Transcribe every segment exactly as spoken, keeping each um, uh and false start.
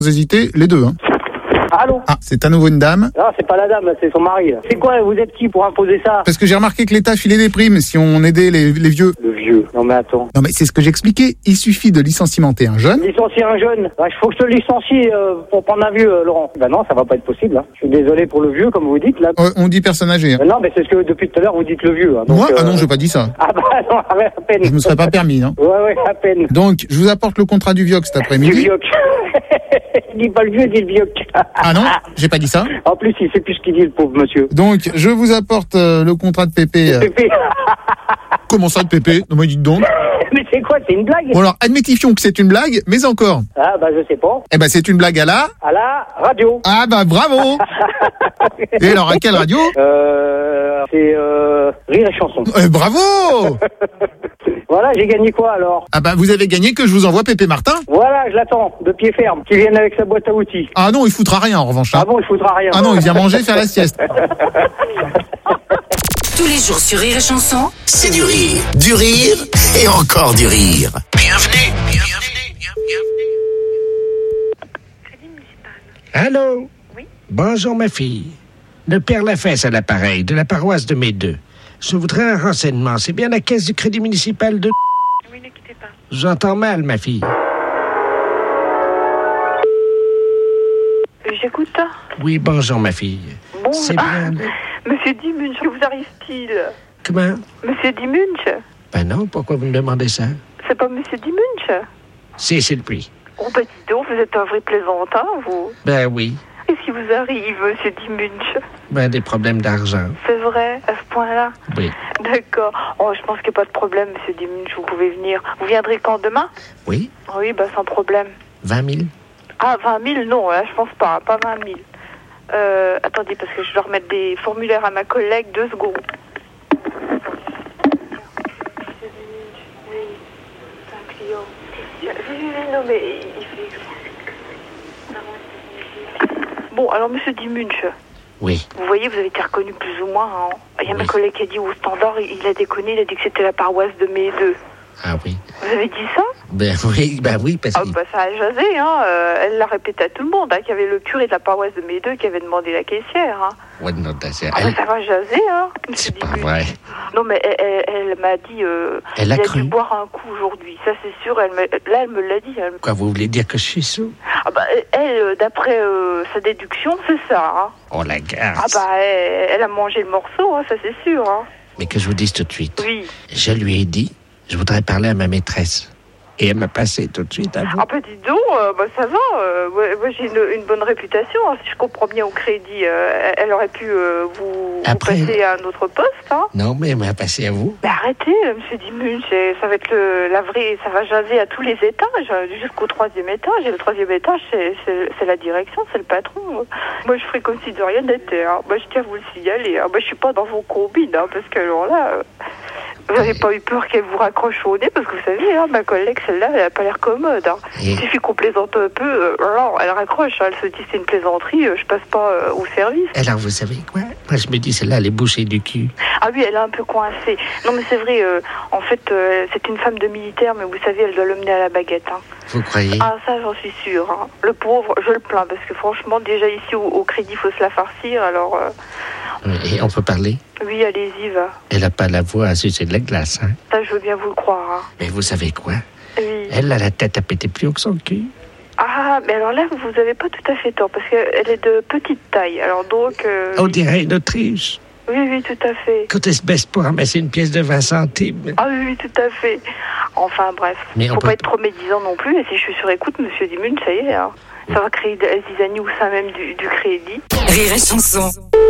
Vous hésitez, les deux, hein. Allô? Ah, c'est à nouveau une dame. Non, c'est pas la dame, c'est son mari. C'est quoi, vous êtes qui pour imposer ça? Parce que j'ai remarqué que l'État filait des primes si on aidait les, les vieux. Le vieux. Non mais attends. Non mais c'est ce que j'expliquais. Il suffit de licenciementer un jeune. Licencier un jeune? Il bah, faut que je te licencie euh, pour prendre un vieux, euh, Laurent. Bah non, ça va pas être possible. Hein. Je suis désolé pour le vieux, comme vous dites là. Euh, on dit personne âgée. Hein. Euh, non, mais c'est ce que depuis tout à l'heure vous dites le vieux. Hein, donc, Moi? euh... Ah non, j'ai pas dit ça. Ah bah non, à peine. Je me serais pas permis, non? Ouais, ouais, à peine. Donc, je vous apporte le contrat du Vioc cet Du après-midi. Vioc. Il dit pas le vieux, il dit le Vioc. Ah non, j'ai pas dit ça. En plus, il sait plus ce qu'il dit, le pauvre monsieur. Donc, je vous apporte euh, le contrat de Pépé. Euh... Pépé. Comment ça de Pépé? Non mais dites donc. Mais c'est quoi, c'est une blague? Bon alors, admettifions que c'est une blague, mais encore. Ah bah je sais pas. Eh ben c'est une blague à la... À la radio. Ah bah bravo. Et alors, à quelle radio? Euh... C'est euh... Rire et Chanson. Eh, bravo. Voilà, j'ai gagné quoi alors? Ah bah vous avez gagné que je vous envoie Pépé Martin. Voilà, je l'attends, de pied ferme, qu'il vienne avec sa boîte à outils. Ah non, il foutra rien en revanche. Hein. Ah bon, il foutra rien. Ah non, il vient manger, faire la sieste. Tous les jours sur Rire et Chanson, c'est du rire, du rire et encore du rire. Bienvenue, bienvenue, bienvenue. Allô? Oui. Bonjour ma fille. Le père Lafesse à l'appareil, de la paroisse de Médeux. Je voudrais un renseignement. C'est bien la caisse du crédit municipal de... Oui, ne quittez pas. J'entends mal, ma fille. J'écoute. Oui, bonjour ma fille. Bon, C'est ah, bien... Monsieur Dimunch, que vous arrive-t-il? Comment? Monsieur Dimunch? Ben non, pourquoi vous me demandez ça? C'est pas Monsieur Dimunch? Si, c'est le prix. Oh, bah dis donc, vous êtes un vrai plaisantin, vous. Ben oui. Qu'est-ce qui vous arrive, Monsieur Dimunch? Ben des problèmes d'argent. C'est vrai, à ce point-là? Oui. D'accord. Oh, je pense qu'il n'y a pas de problème, Monsieur Dimunch, vous pouvez venir. Vous viendrez quand, demain? Oui? Oui, bah sans problème. vingt mille? Ah, vingt mille? Non, là, je pense pas, pas vingt mille. Euh, attendez, parce que je dois remettre des formulaires à ma collègue, deux secondes. Oui, c'est un client. Oui, oui, non, mais il fait... Bon, alors, Monsieur Dimunch, Oui. vous voyez, vous avez été reconnu plus ou moins. Hein. Il y a Oui. ma collègue qui a dit au standard, il, il a déconné, il a dit que c'était la paroisse de Médeux. Ah oui. Vous avez dit ça? Ben oui, ben oui, parce Ah que... bah ça a jasé, hein. Euh, elle l'a répété à tout le monde, hein, qu'il y avait le curé de la paroisse de Médeux qui avait demandé la caissière. Hein. Ouais, non, c'est... Ah bah Elle... ça va jaser, hein. C'est pas Dimunch. vrai. Non mais elle, elle, elle m'a dit, euh, Elle a il a cru. dû boire un coup aujourd'hui, ça c'est sûr. Elle me, là elle me l'a dit. Elle... Quoi, vous voulez dire que je suis sous? Ah bah elle, euh, d'après euh, sa déduction, c'est ça. Hein. Oh la garce. Ah bah elle, elle a mangé le morceau, hein, ça c'est sûr. Hein. Mais que je vous dise tout de suite. Oui. Je lui ai dit, je voudrais parler à ma maîtresse. Et elle m'a passé tout de suite à vous. Ah bah dis donc, euh, bah ça va, euh, ouais, moi j'ai une, une bonne réputation, hein, si je comprends bien au crédit, euh, elle, elle aurait pu euh, vous, Après- vous passer à un autre poste, hein. Non, mais elle m'a passé à vous. Mais arrêtez, euh, monsieur Dimunch, c'est- ça va être le, la vraie, ça va jaser à tous les étages, euh, jusqu'au troisième étage, et le troisième étage c'est, c'est, c'est la direction, c'est le patron. Moi je ferai comme si de rien n'était, hein. Moi je tiens à vous le signaler, hein. Moi je suis pas dans vos combines, hein, parce que alors là... euh, Vous n'avez pas eu peur qu'elle vous raccroche au nez, parce que vous savez, hein, ma collègue, celle-là, elle n'a pas l'air commode. Hein. Et- Il suffit qu'on plaisante un peu, euh, alors elle raccroche, hein, elle se dit c'est une plaisanterie, euh, je passe pas euh, au service. Alors, vous savez quoi? Moi, je me dis, celle-là, elle est bouchée du cul. Ah oui, elle est un peu coincée. Non mais c'est vrai, euh, en fait, euh, c'est une femme de militaire, mais vous savez, elle doit le mener à la baguette. Hein. Vous croyez? Ah ça, j'en suis sûre. Hein. Le pauvre, je le plains, parce que franchement, déjà ici au, au crédit, il faut se la farcir, alors... Euh, Et on peut parler? oui, allez-y, va. Elle a pas la voix à sucer de la glace, hein? Ça, je veux bien vous le croire. Hein. Mais vous savez quoi? Oui. Elle a la tête à péter plus haut que son cul. Ah, mais alors là, vous avez pas tout à fait tort, parce qu'elle est de petite taille, alors donc... Euh, On dirait une Autriche. oui, oui, tout à fait. Quand elle se baisse pour ramasser une pièce de vingt centimes. Ah oui, oui, tout à fait. Enfin, bref. Mais on Faut peut- pas être trop médisant non plus, et si je suis sur écoute, monsieur Dimunch, ça y est, hein. Ça va créer des zizanie au sein même du, du crédit. Rire et Chanson.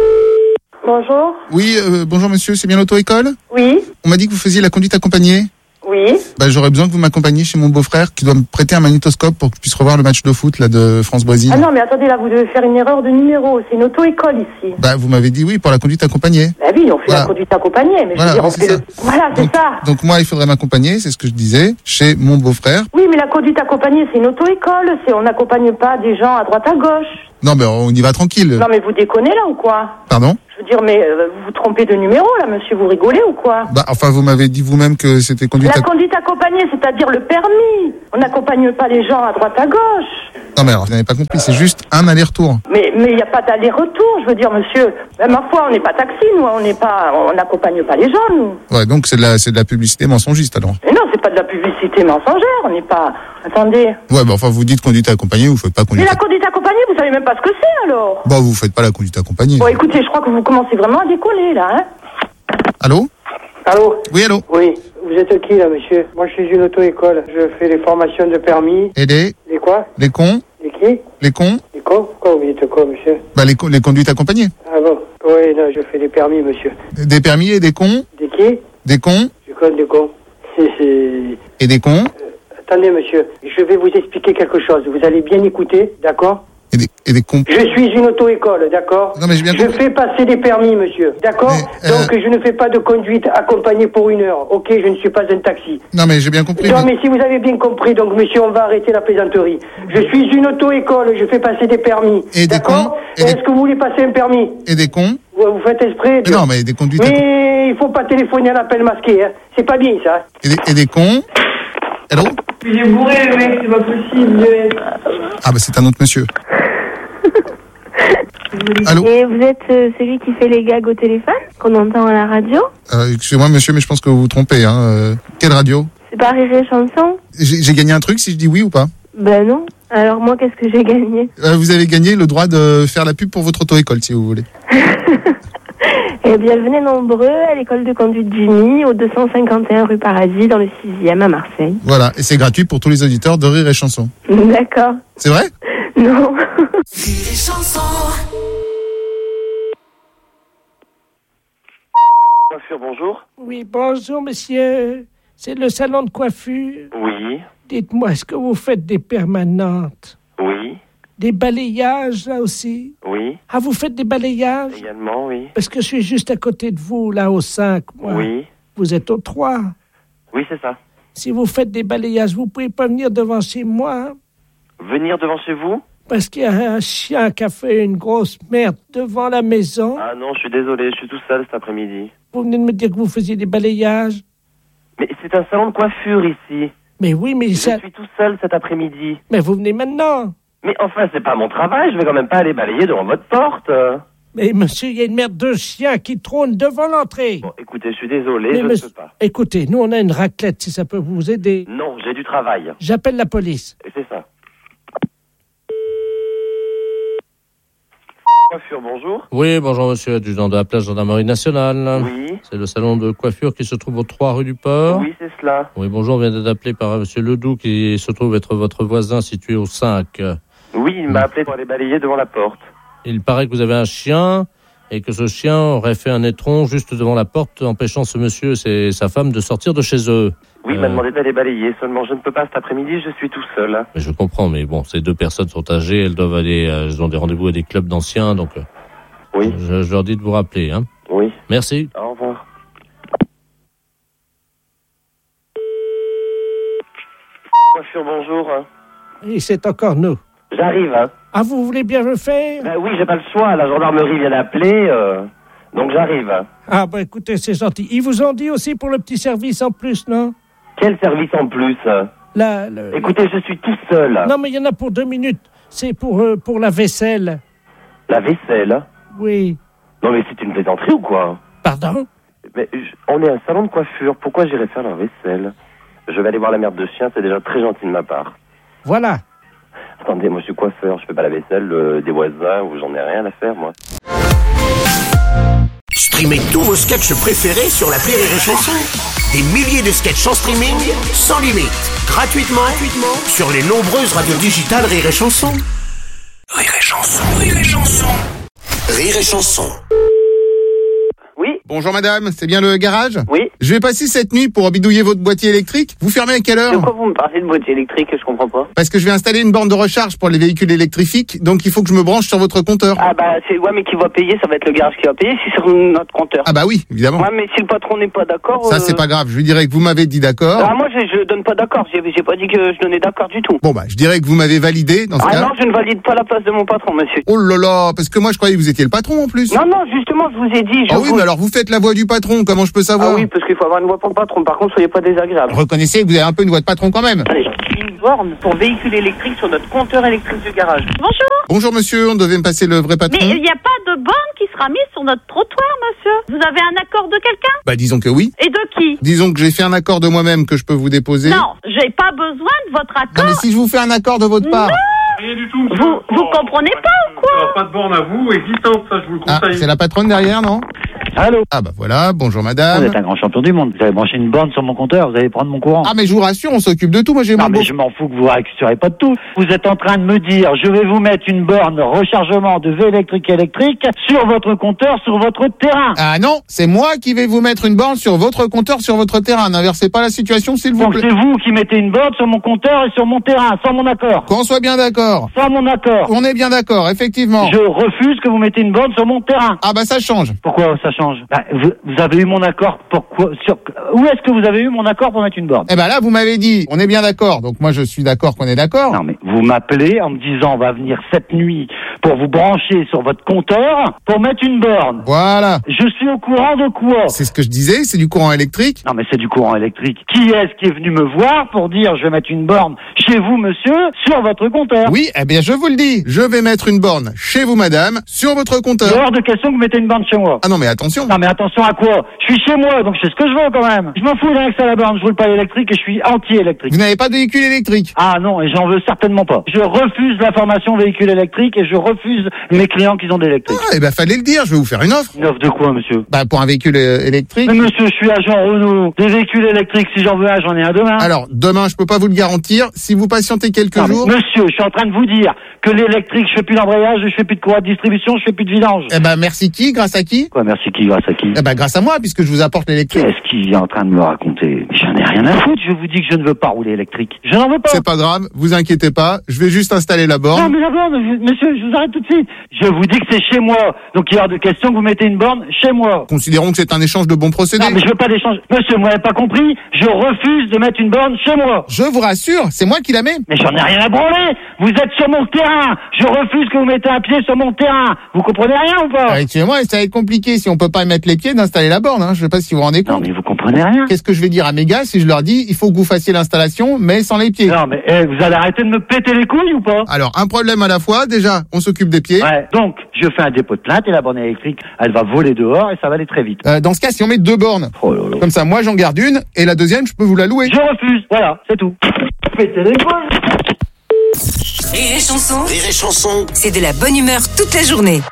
Bonjour. Oui, euh, bonjour monsieur, c'est bien l'auto-école? Oui. On m'a dit que vous faisiez la conduite accompagnée. Oui. Bah, j'aurais besoin que vous m'accompagniez chez mon beau-frère qui doit me prêter un magnétoscope pour que je puisse revoir le match de foot là, de France-Brésil. Ah non, mais attendez, là, vous devez faire une erreur de numéro. C'est une auto-école ici. Bah, vous m'avez dit oui pour la conduite accompagnée. Bah oui, on fait Voilà. la conduite accompagnée, mais Voilà, je veux dire, oui, on c'est fait ça. le... Voilà, c'est Donc, ça. donc moi, il faudrait m'accompagner, c'est ce que je disais, chez mon beau-frère. Oui, mais la conduite accompagnée, c'est une auto-école. C'est, on n'accompagne pas des gens à droite à gauche. Non, mais on y va tranquille. Non, mais vous déconnez là ou quoi? Pardon? Je veux dire, mais euh, vous vous trompez de numéro là, monsieur, vous rigolez ou quoi? Bah, enfin, vous m'avez dit vous-même que c'était conduite... La à... conduite accompagnée, c'est-à-dire le permis. On n'accompagne pas les gens à droite à gauche. Non, mais alors, vous n'avez pas compris, c'est juste un aller-retour. Mais mais il n'y a pas d'aller-retour, je veux dire, monsieur. Ben, ma foi, on n'est pas taxi, nous, on n'est pas, on n'accompagne pas les gens, nous. Ouais, donc c'est de la, c'est de la publicité mensongiste, alors. Mais non, c'est pas de la publicité mensongère, on n'est pas... Attendez. Ouais, bah, enfin, vous dites conduite accompagnée, vous faites pas conduite... Mais la conduite accompagnée, vous savez même pas ce que c'est, alors. Bah, vous faites pas la conduite accompagnée. Bon, écoutez, je crois que vous commencez vraiment à décoller, là, hein. Allô? Allô? Oui, allô? Oui. Vous êtes qui, là, monsieur? Moi, je suis une auto-école. Je fais les formations de permis. Et les... Les quoi? Les cons? Les qui? Les cons? Les cons? Quoi, vous dites quoi, monsieur? Bah, les, co- les conduites accompagnées. Ah bon? Oui, non, je fais des permis, monsieur. Des permis et des cons? Des qui? Des cons? Je connais des cons. C'est... Et des cons? Attendez, monsieur, je vais vous expliquer quelque chose. Vous allez bien écouter, d'accord? Et des, et des cons? Je suis une auto-école, d'accord? Non, mais j'ai bien Je compris. fais passer des permis, monsieur, d'accord? Mais, euh, Donc, je ne fais pas de conduite accompagnée pour une heure, ok? Je ne suis pas un taxi. Non, mais j'ai bien compris. Non, mais- mais si vous avez bien compris, donc, monsieur, on va arrêter la plaisanterie. Je suis une auto-école, je fais passer des permis, Et des cons? d'accord? Et des- Est-ce que vous voulez passer un permis? Et des cons? Vous, vous faites exprès? Mais non, mais des conduites accom- Mais il faut pas téléphoner à l'appel masqué, hein. C'est pas bien, ça. Et des, et des cons? Allô? Il est bourré, le mec, c'est pas possible. Ah, bah, c'est un autre monsieur. Allô? Et vous êtes euh, celui qui fait les gags au téléphone, qu'on entend à la radio? Euh, excusez-moi, monsieur, mais je pense que vous vous trompez, hein. Euh, quelle radio? C'est pas Rire et Chanson? J'ai j'ai gagné un truc si je dis oui ou pas? Ben non. Alors moi, qu'est-ce que j'ai gagné? Euh, vous avez gagné le droit de faire la pub pour votre auto-école, si vous voulez. Eh bien, venez nombreux à l'école de conduite Jimmy, au deux cent cinquante et un rue Paradis, dans le sixième à Marseille. Voilà, et c'est gratuit pour tous les auditeurs de Rire et Chanson. D'accord. C'est vrai? Non. Coiffure, bonjour. Oui, bonjour, monsieur. C'est le salon de coiffure. Oui, Dites-moi, est-ce que vous faites des permanentes? oui, Des balayages, là aussi? oui, Ah, vous faites des balayages? également, oui. Parce que je suis juste à côté de vous, là, au cinq, moi. Oui, Vous êtes au trois. oui, c'est ça. Si vous faites des balayages, vous pouvez pas venir devant chez moi, hein? Venir devant chez vous? Parce qu'il y a un chien qui a fait une grosse merde devant la maison. Ah non, je suis désolé, je suis tout seul cet après-midi. Vous venez de me dire que vous faisiez des balayages. Mais c'est un salon de coiffure ici. Mais oui, mais Je ça... suis tout seul cet après-midi. Mais vous venez maintenant. Mais enfin, c'est pas mon travail, je vais quand même pas aller balayer devant votre porte. Mais monsieur, il y a une merde de chien qui trône devant l'entrée. Bon, écoutez, je suis désolé, Mais je monsieur- ne peux pas. Écoutez, nous on a une raclette, si ça peut vous aider. Non, j'ai du travail. J'appelle la police. Et c'est ça. Coiffure, bonjour. Oui, bonjour monsieur, adjudant de la place gendarmerie nationale. Oui. C'est le salon de coiffure qui se trouve au trois rue du Port. Oui, c'est cela. Oui, bonjour, on vient d'être appelé par monsieur Ledoux qui se trouve être votre voisin situé au cinq. Oui, il m'a appelé pour aller balayer devant la porte. Il paraît que vous avez un chien et que ce chien aurait fait un étron juste devant la porte, empêchant ce monsieur et sa femme de sortir de chez eux. Oui, il Euh, m'a demandé d'aller balayer, seulement je ne peux pas cet après-midi, je suis tout seul. mais je comprends, mais bon, ces deux personnes sont âgées, elles doivent aller, euh, elles ont des rendez-vous à des clubs d'anciens, donc euh, Oui. je, je leur dis de vous rappeler. Hein. Oui. Merci. Au revoir. Coiffure, bonjour. Et c'est encore nous. J'arrive, hein. Ah, vous voulez bien le faire? Ben oui, j'ai pas le choix, la gendarmerie vient d'appeler, euh, donc j'arrive. Ah, bah écoutez, c'est gentil. Ils vous ont dit aussi pour le petit service en plus, non? Quel service en plus? Là, le... Écoutez, je suis tout seul. Non, mais il y en a pour deux minutes. C'est pour, euh, pour la vaisselle. La vaisselle? Oui. Non mais c'est une plaisanterie ou quoi? Pardon? Mais je- on est un salon de coiffure, pourquoi j'irais faire la vaisselle? Je vais aller voir la merde de chien, c'est déjà très gentil de ma part. Voilà. Attendez, moi je suis coiffeur, je fais pas la vaisselle euh, des voisins ou j'en ai rien à faire moi. Streamez tous vos sketchs préférés sur l'appli Rire et Chanson. Des milliers de sketchs en streaming, sans limite, gratuitement, gratuitement sur les nombreuses radios digitales Rire et Chanson. Rire et Chanson, Rire et Chanson. Rire et Chanson. Oui. Bonjour madame, c'est bien le garage? Oui. Je vais passer cette nuit pour bidouiller votre boîtier électrique. Vous fermez à quelle heure? De quoi vous me parlez de boîtier électrique? Je comprends pas. Parce que je vais installer une borne de recharge pour les véhicules électrifiques, donc il faut que je me branche sur votre compteur. Ah bah c'est ouais mais qui va payer? Ça va être le garage qui va payer si c'est sur notre compteur. Ah bah oui, évidemment. Ouais mais si le patron n'est pas d'accord. Ça euh... c'est pas grave, je lui dirais que vous m'avez dit d'accord. Ah moi je, je donne pas d'accord, j'ai, j'ai pas dit que je donnais d'accord du tout. Bon bah je dirais que vous m'avez validé dans ce ah cas. Ah non, je ne valide pas la place de mon patron, monsieur. Oh là là, parce que moi je croyais que vous étiez le patron en plus. Non non, justement je vous ai dit. Je ah oui vous... mais alors vous faites la voix du patron, comment je peux savoir? Ah oui parce qu'il faut avoir une voix pour le patron, par contre soyez pas désagréable. Reconnaissez que vous avez un peu une voix de patron quand même. Allez. Une borne pour véhicule électrique sur notre compteur électrique du garage. Bonjour. Bonjour monsieur, on devait me passer le vrai patron. Mais il n'y a pas de borne qui sera mise sur notre trottoir, monsieur. Vous avez un accord de quelqu'un? Bah disons que oui. Et de qui? Disons que j'ai fait un accord de moi-même que je peux vous déposer. Non, j'ai pas besoin de votre accord. Non mais si je vous fais un accord de votre part. Non. Rien du tout, monsieur. Vous, vous comprenez pas ou quoi? Il n'y aura pas de borne à vous existante, ça je vous le conseille. Ah, c'est la patronne derrière, non? Allô? Ah bah voilà, bonjour madame. Vous êtes un grand champion du monde. Vous avez branché une borne sur mon compteur, vous allez prendre mon courant. Ah mais je vous rassure, on s'occupe de tout, moi j'ai non, mon mais beau... je m'en fous que vous récupérez pas de tout. Vous êtes en train de me dire, je vais vous mettre une borne rechargement de V électrique électrique sur votre compteur, sur votre terrain. Ah non, c'est moi qui vais vous mettre une borne sur votre compteur, sur votre terrain. N'inversez pas la situation, s'il vous Donc plaît. c'est vous qui mettez une borne sur mon compteur et sur mon terrain, sans mon accord. Qu'on soit bien d'accord. Sans mon accord. On est bien d'accord, effectivement. Je refuse que vous mettez une borne sur mon terrain. Ah bah ça change. Pourquoi ça change? Bah, vous, vous avez eu mon accord pour quoi? Sur... Où est-ce que vous avez eu mon accord pour mettre une borne? Eh ben là, vous m'avez dit, on est bien d'accord. Donc moi, je suis d'accord qu'on est d'accord. Non mais vous m'appelez en me disant, on va venir cette nuit pour vous brancher sur votre compteur pour mettre une borne. Voilà. Je suis au courant de quoi? C'est ce que je disais, c'est du courant électrique. Non mais c'est du courant électrique. Qui est-ce qui est venu me voir pour dire, je vais mettre une borne chez vous, monsieur, sur votre compteur? Oui, eh bien je vous le dis, je vais mettre une borne chez vous, madame, sur votre compteur. Il est hors de question que vous mettez une borne chez moi. Ah non mais attention. Non mais attention à quoi? Je suis chez moi, donc je fais ce que je veux quand même. Je m'en fous d'un accès à la borne, je roule pas électrique et je suis anti-électrique. Vous n'avez pas de véhicule électrique? Ah non, et j'en veux certainement pas. Je refuse la formation véhicule électrique et je refuse mes clients qui ont d'électrique. Ah, eh ben fallait le dire, je vais vous faire une offre. Une offre de quoi, monsieur? Bah pour un véhicule euh, électrique. Mais monsieur, je suis agent Renault. Des véhicules électriques, si j'en veux un, j'en ai un demain. Alors, demain, je peux pas vous le garantir. Si vous patientez quelques non, jours... Monsieur, je suis en train de vous dire que l'électrique, je fais plus d'embrayage, je fais plus de courroie de distribution, je fais plus de vidange. Eh ben merci qui? Grâce à qui? Quoi, merci qui? Grâce à qui? Eh ben grâce à moi, puisque je vous apporte l'électrique. Qu'est-ce qu'il est en train de me raconter? J'en ai rien à foutre, je vous dis que je ne veux pas rouler électrique. Je n'en veux pas. C'est pas grave, vous inquiétez pas, je vais juste installer la borne. Non mais la borne, je- monsieur, je vous arrête tout de suite. Je vous dis que c'est chez moi. Donc il y a hors de question que vous mettez une borne chez moi. Considérons que c'est un échange de bons procédés. Non mais je veux pas d'échange. Monsieur, vous m'avez pas compris? Je refuse de mettre une borne chez moi. Je vous rassure, c'est moi qui la mets. Mais j'en ai rien à branler. Vous êtes sur mon terrain. Je refuse que vous mettez un pied sur mon terrain. Vous comprenez rien ou pas? Ah, excusez-moi, ça va être compliqué si on peut pas mettre les pieds d'installer la borne, hein. Je sais pas si vous vous rendez compte. Non mais vous comprenez rien. Qu'est-ce que je vais dire à mes gars si je leur dis il faut que vous fassiez l'installation mais sans les pieds? Non mais eh, vous allez arrêter de me péter les couilles ou pas? Alors, un problème à la fois, déjà, on s'occupe des pieds. Ouais, donc je fais un dépôt de plainte et la borne électrique, elle va voler dehors et ça va aller très vite. Euh, dans ce cas, si on met deux bornes, Oh là là. comme ça, moi j'en garde une et la deuxième, je peux vous la louer. Je refuse, voilà, c'est tout. Pétez les couilles. Rire et chanson, Rire et chanson. c'est de la bonne humeur toute la journée.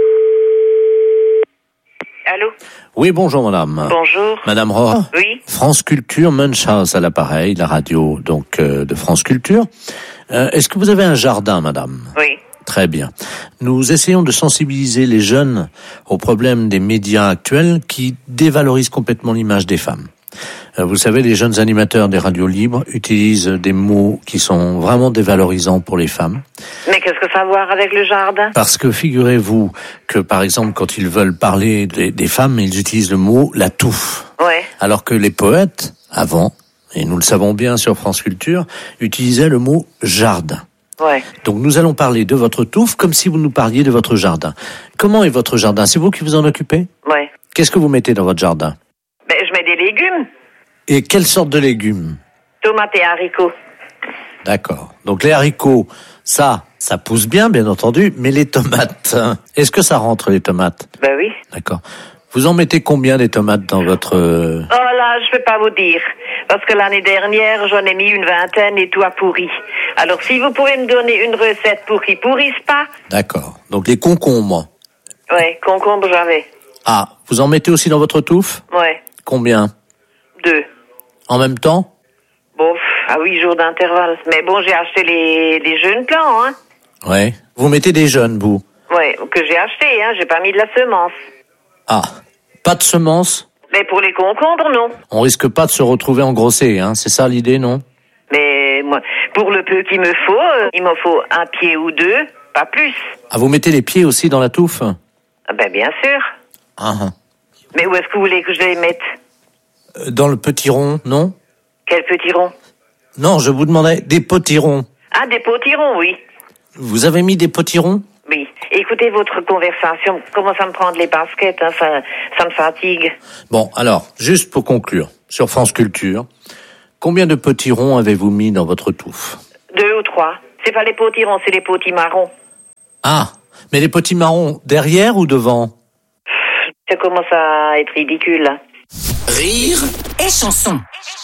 Allô? Oui, bonjour madame. Bonjour. Madame Rohr. Oui? France Culture, Munchhouse à l'appareil, la radio donc euh, de France Culture. Euh, Est-ce que vous avez un jardin, madame? Oui. Très bien. Nous essayons de sensibiliser les jeunes aux problèmes des médias actuels qui dévalorisent complètement l'image des femmes. Euh, Vous savez, les jeunes animateurs des radios libres utilisent des mots qui sont vraiment dévalorisants pour les femmes. Mais qu'est-ce que ça a à voir avec le jardin? Parce que figurez-vous que, par exemple, quand ils veulent parler des, des femmes, ils utilisent le mot « la touffe ». Ouais. Alors que les poètes, avant, et nous le savons bien sur France Culture, utilisaient le mot « jardin ». Ouais. Donc nous allons parler de votre touffe comme si vous nous parliez de votre jardin. Comment est votre jardin? C'est vous qui vous en occupez? Ouais. Qu'est-ce que vous mettez dans votre jardin? Ben, je mets des légumes. Et quelle sorte de légumes? Tomates et haricots. D'accord. Donc les haricots, ça, ça pousse bien, bien entendu, mais les tomates, hein, est-ce que ça rentre les tomates? Ben oui. D'accord. Vous en mettez combien des tomates dans votre... euh, Oh là, je peux pas vous dire. Parce que l'année dernière, j'en ai mis une vingtaine et tout a pourri. Alors, si vous pouvez me donner une recette pour qu'ils pourrissent pas. D'accord. Donc les concombres. Ouais, concombre, j'avais. Ah, vous en mettez aussi dans votre touffe? Ouais. Combien? Deux. En même temps? Bon, pff, à huit jours d'intervalle. Mais bon, j'ai acheté les, les jeunes plants, hein. Ouais. Vous mettez des jeunes, vous? Ouais, que j'ai acheté, hein. J'ai pas mis de la semence. Ah, Pas de semences? Mais pour les concombres, non. On risque pas de se retrouver engrossé, hein. C'est ça l'idée, non? Mais moi, pour le peu qu'il me faut, euh, il m'en faut un pied ou deux, pas plus. Ah, vous mettez les pieds aussi dans la touffe? Ah ben bien sûr. Ah, ah. Mais où est-ce que vous voulez que je les mette? Euh, Dans le potiron, non? Quel potiron? Non, je vous demandais des potirons. Ah, des potirons, oui. Vous avez mis des potirons? Oui. Écoutez votre conversation, commence à me prendre les baskets, hein, ça, ça me fatigue. Bon, alors, juste pour conclure, sur France Culture, combien de potirons avez-vous mis dans votre touffe? Deux ou trois. C'est pas les potirons, c'est les potimarrons. Ah, mais les potimarrons, derrière ou devant? Ça commence à être ridicule, là. Rire et chanson.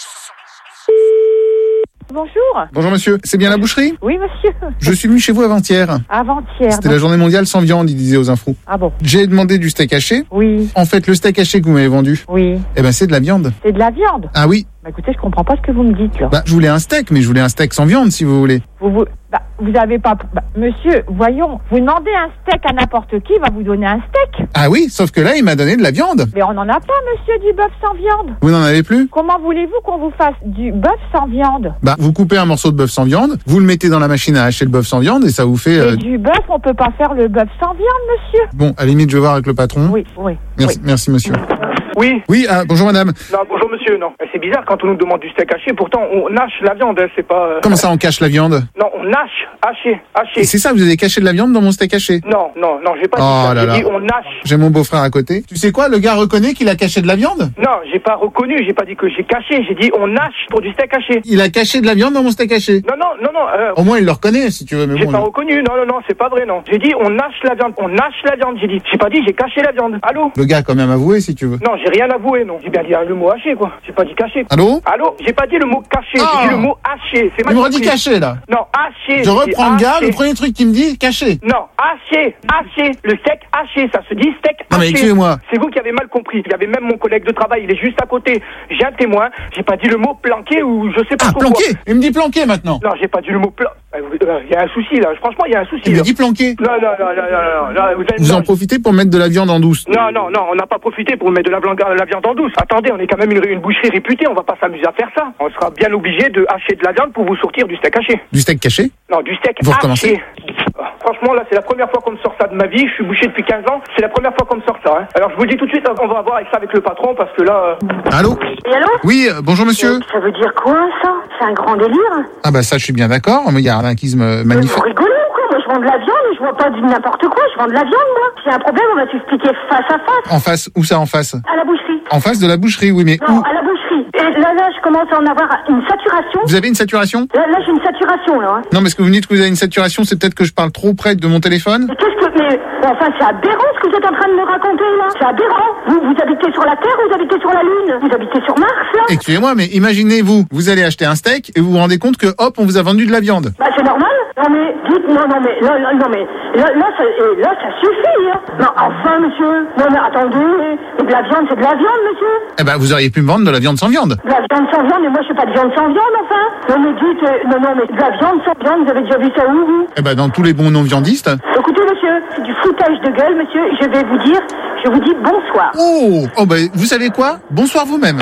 Bonjour. Bonjour monsieur, c'est bien la boucherie? Oui, monsieur. Je suis venu chez vous avant-hier. Avant-hier. C'était donc- la journée mondiale sans viande, il disait aux infos. Ah bon? J'ai demandé du steak haché. Oui. En fait, le steak haché que vous m'avez vendu, Oui. eh ben c'est de la viande. C'est de la viande. Ah oui. Bah écoutez, je comprends pas ce que vous me dites là. Bah, je voulais un steak, mais je voulais un steak sans viande, si vous voulez. Vous, vous, bah, vous avez pas... Bah, monsieur, voyons, vous demandez un steak à n'importe qui, il va vous donner un steak. Ah oui, sauf que là, il m'a donné de la viande. Mais on n'en a pas, monsieur, du bœuf sans viande. Vous n'en avez plus? Comment voulez-vous qu'on vous fasse du bœuf sans viande? Bah, vous coupez un morceau de bœuf sans viande, vous le mettez dans la machine à hacher le bœuf sans viande, et ça vous fait... Et euh, du bœuf, on peut pas faire le bœuf sans viande, monsieur. Bon, à la limite, je vais voir avec le patron. Oui, oui. Merci, merci monsieur. Oui. Oui, ah, bonjour madame. Non, bonjour monsieur, non. C'est bizarre quand on nous demande du steak haché, pourtant on hache la viande, hein, c'est pas... euh, Comment ça, on cache la viande? Non, on hache, haché, haché. Et c'est ça, vous avez caché de la viande dans mon steak haché? Non, non, non, j'ai pas Oh dit ça, là j'ai là. dit on hache. J'ai mon beau-frère à côté. Tu sais quoi, le gars reconnaît qu'il a caché de la viande? Non, j'ai pas reconnu, j'ai pas dit que j'ai caché, j'ai dit on hache pour du steak haché. Il a caché de la viande dans mon steak haché. Non, non, non, non, euh, Au moins, il le reconnaît, si tu veux, mais j'ai bon. pas non. reconnu, non, non, non, c'est pas vrai, non. J'ai dit on hache la viande, on hache la viande, j'ai dit. J'ai pas dit j'ai caché la viande. Allô? Le gars a quand même avoué, si tu veux. Non, j'ai rien avoué, non. J'ai bien dit le mot haché, quoi. J'ai pas dit caché. Allô? Allô? J'ai pas dit le mot caché, Ah. j'ai dit le mot haché. C'est Il mal me redit compris. caché, là. Non, haché. Je reprends le gars, haché. le premier truc qu'il me dit, caché. Non, haché, haché, le steak haché, ça se dit steak haché. Non, mais excusez-moi. C'est vous qui avez mal compris. Il y avait même mon collègue de travail, il est juste à côté. J'ai un témoin, j'ai pas dit le mot planqué ou je sais pas Ah, trop planqué. quoi. Il me dit planqué maintenant. Non, j'ai pas dit le mot plan... Il y a un souci là, franchement il y a un souci. Il me là. dit planqué. Non, non, non, non, non, non, non, vous, avez... Vous non, en profitez pour mettre de la viande en douce. non, non, non, on n'a pas profité pour mettre de la, blanc- la viande en douce. Attendez, on est quand même une, une boucherie réputée, on va pas s'amuser à faire ça. On sera bien obligé de hacher de la viande pour vous sortir du steak haché. Du steak caché? Non, du steak Vous recommencez. haché. Ah, Franchement, là, c'est la première fois qu'on me sort ça de ma vie. Je suis bouché depuis quinze ans. C'est la première fois qu'on me sort ça. Hein. Alors, je vous le dis tout de suite, on va voir avec ça avec le patron parce que là... euh, Allô? Et allô? Oui, euh, bonjour monsieur. Ça veut dire quoi, ça? C'est un grand délire? Ah bah ça, je suis bien d'accord, mais il y a un arnaquisme euh, Mais magnifique. vous rigolez ou quoi? Moi, je vends de la viande, je vends pas du n'importe quoi, je vends de la viande, moi. S'il y a un problème, on va s'expliquer face à face. En face, où ça en face? À la boucherie. En face de la boucherie, oui, mais Non, où? à la boucherie. Et là, là, je commence à en avoir une saturation. Vous avez une saturation? Là, là j'ai une saturation, là. Hein. Non, mais ce que vous me dites que vous avez une saturation, c'est peut-être que je parle trop près de mon téléphone? Mais qu'est-ce que... Mais, enfin, c'est aberrant ce que vous êtes en train de me raconter, là. C'est aberrant. Vous, vous habitez sur la Terre ou vous habitez sur la Lune? Vous habitez sur Mars, là? Excusez-moi, mais imaginez-vous, vous allez acheter un steak et vous vous rendez compte que, hop, on vous a vendu de la viande. Bah, c'est normal. Non, mais, dites, non, non, mais, là, là, non, mais, là, là, ça, eh, là, ça suffit, hein. Non, enfin, monsieur. Non, mais attendez. Mais de la viande, c'est de la viande, monsieur. Eh ben, vous auriez pu me vendre de la viande sans viande. De la viande sans viande, mais moi, je fais pas de viande sans viande, enfin. Non, mais dites, euh, non, non, mais de la viande sans viande, vous avez déjà vu ça où, vous? Eh ben, dans tous les bons non-viandistes. Écoutez, monsieur, c'est du foutage de gueule, monsieur. Je vais vous dire, je vous dis bonsoir. Oh, oh ben, vous savez quoi? Bonsoir vous-même.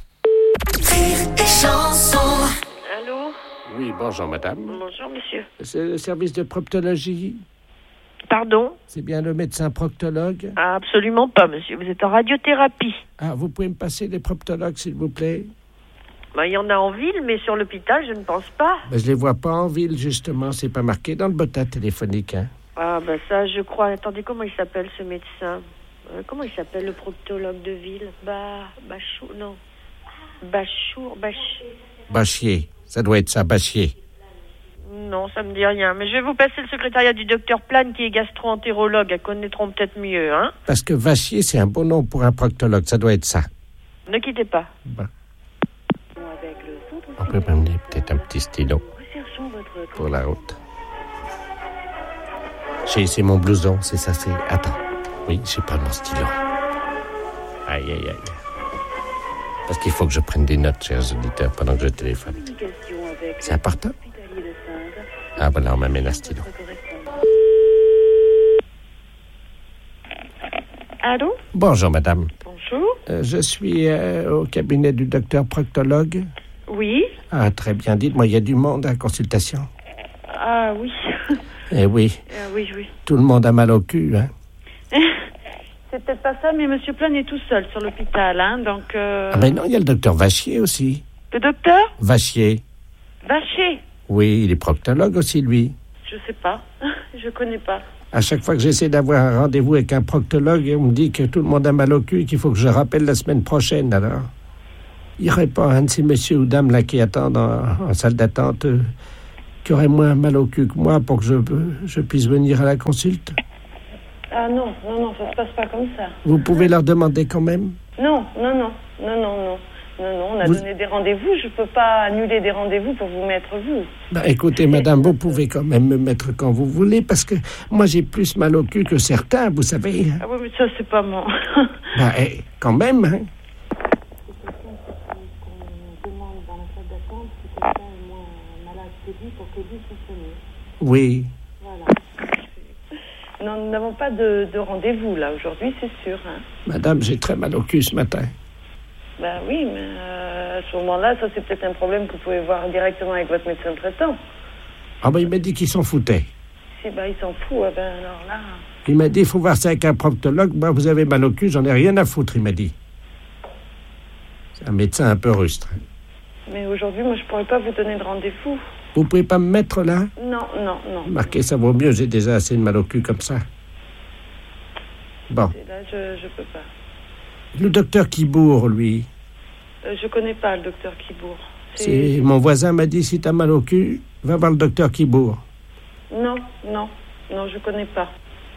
Allô? Oui, bonjour madame. Bonjour, monsieur. C'est le service de proctologie. Pardon? C'est bien le médecin proctologue? Ah, absolument pas, monsieur. Vous êtes en radiothérapie. Ah, vous pouvez me passer les proctologues, s'il vous plaît? Bah, il y en a en ville, mais sur l'hôpital, je ne pense pas. Ben, je les vois pas en ville, justement. C'est pas marqué dans le botta téléphonique, hein. Ah, bah ça, je crois. Attendez, comment il s'appelle, ce médecin? Euh, comment il s'appelle, le proctologue de ville? Bah, Bachou, non. Bachour, Bach... Bachier. Ça doit être ça, Bachier. Non, ça me dit rien. Mais je vais vous passer le secrétariat du docteur Plane, qui est gastro-entérologue. Elles connaîtront peut-être mieux, hein? Parce que Vachier, c'est un bon nom pour un proctologue. Ça doit être ça. Ne quittez pas. Bon. On peut m'amener peut-être un petit stylo pour la route. J'ai, c'est mon blouson, c'est ça, c'est... Attends. Oui, j'ai pas mon stylo. Aïe, aïe, aïe. Parce qu'il faut que je prenne des notes, chers auditeurs, pendant que je téléphone. C'est important? Ah, voilà, on m'amène un stylo. Allô? Bonjour, madame. Bonjour. Bonjour. Euh, je suis euh, au cabinet du docteur proctologue. Oui. Ah, très bien. Dites-moi, il y a du monde à la consultation. Ah oui. Eh oui. Ah oui, oui. Tout le monde a mal au cul, hein. C'est peut-être pas ça, mais Monsieur Plan est tout seul sur l'hôpital, hein, donc... Euh... Ah ben non, il y a le docteur Vachier aussi. Le docteur Vachier. Vacher. Oui, il est proctologue aussi, lui. Je sais pas. Je connais pas. À chaque fois que j'essaie d'avoir un rendez-vous avec un proctologue, on me dit que tout le monde a mal au cul et qu'il faut que je rappelle la semaine prochaine, alors. Il n'y aurait pas un de ces messieurs ou dames là qui attendent en, en salle d'attente euh, qui aurait moins mal au cul que moi pour que je, je puisse venir à la consulte? Ah non, non, non, ça se passe pas comme ça. Vous pouvez leur demander quand même? Non, non, non, non, non, non. Non, non, on a Vous... donné des rendez-vous. Je peux pas annuler des rendez-vous pour vous mettre vous. Bah, écoutez, madame, vous pouvez quand même me mettre quand vous voulez, parce que moi, j'ai plus mal au cul que certains, vous savez. Ah oui, mais ça, c'est pas moi. Bah, eh, quand même, hein. Oui. Voilà. Non, nous n'avons pas de, de rendez-vous, là, aujourd'hui, c'est sûr. Hein. Madame, j'ai très mal au cul ce matin. Ben oui, mais euh, à ce moment-là, ça, c'est peut-être un problème que vous pouvez voir directement avec votre médecin traitant. Ah ben, il m'a dit qu'il s'en foutait. Si, ben, il s'en fout, eh ben, alors là... Il m'a dit, il faut voir ça avec un proctologue. Moi, vous avez mal au cul, j'en ai rien à foutre, il m'a dit. C'est un médecin un peu rustre. Mais aujourd'hui, moi, je pourrais pas vous donner de rendez-vous. Vous pouvez pas me mettre là? Non, non, non. Marquez, ça vaut mieux, j'ai déjà assez de mal au cul comme ça. Bon. Là, je, je peux pas. Le docteur Kibourg, lui. Euh, je connais pas le docteur Kibourg. C'est... Mon voisin m'a dit, si t'as mal au cul, va voir le docteur Kibourg. Non, non, non, je connais pas.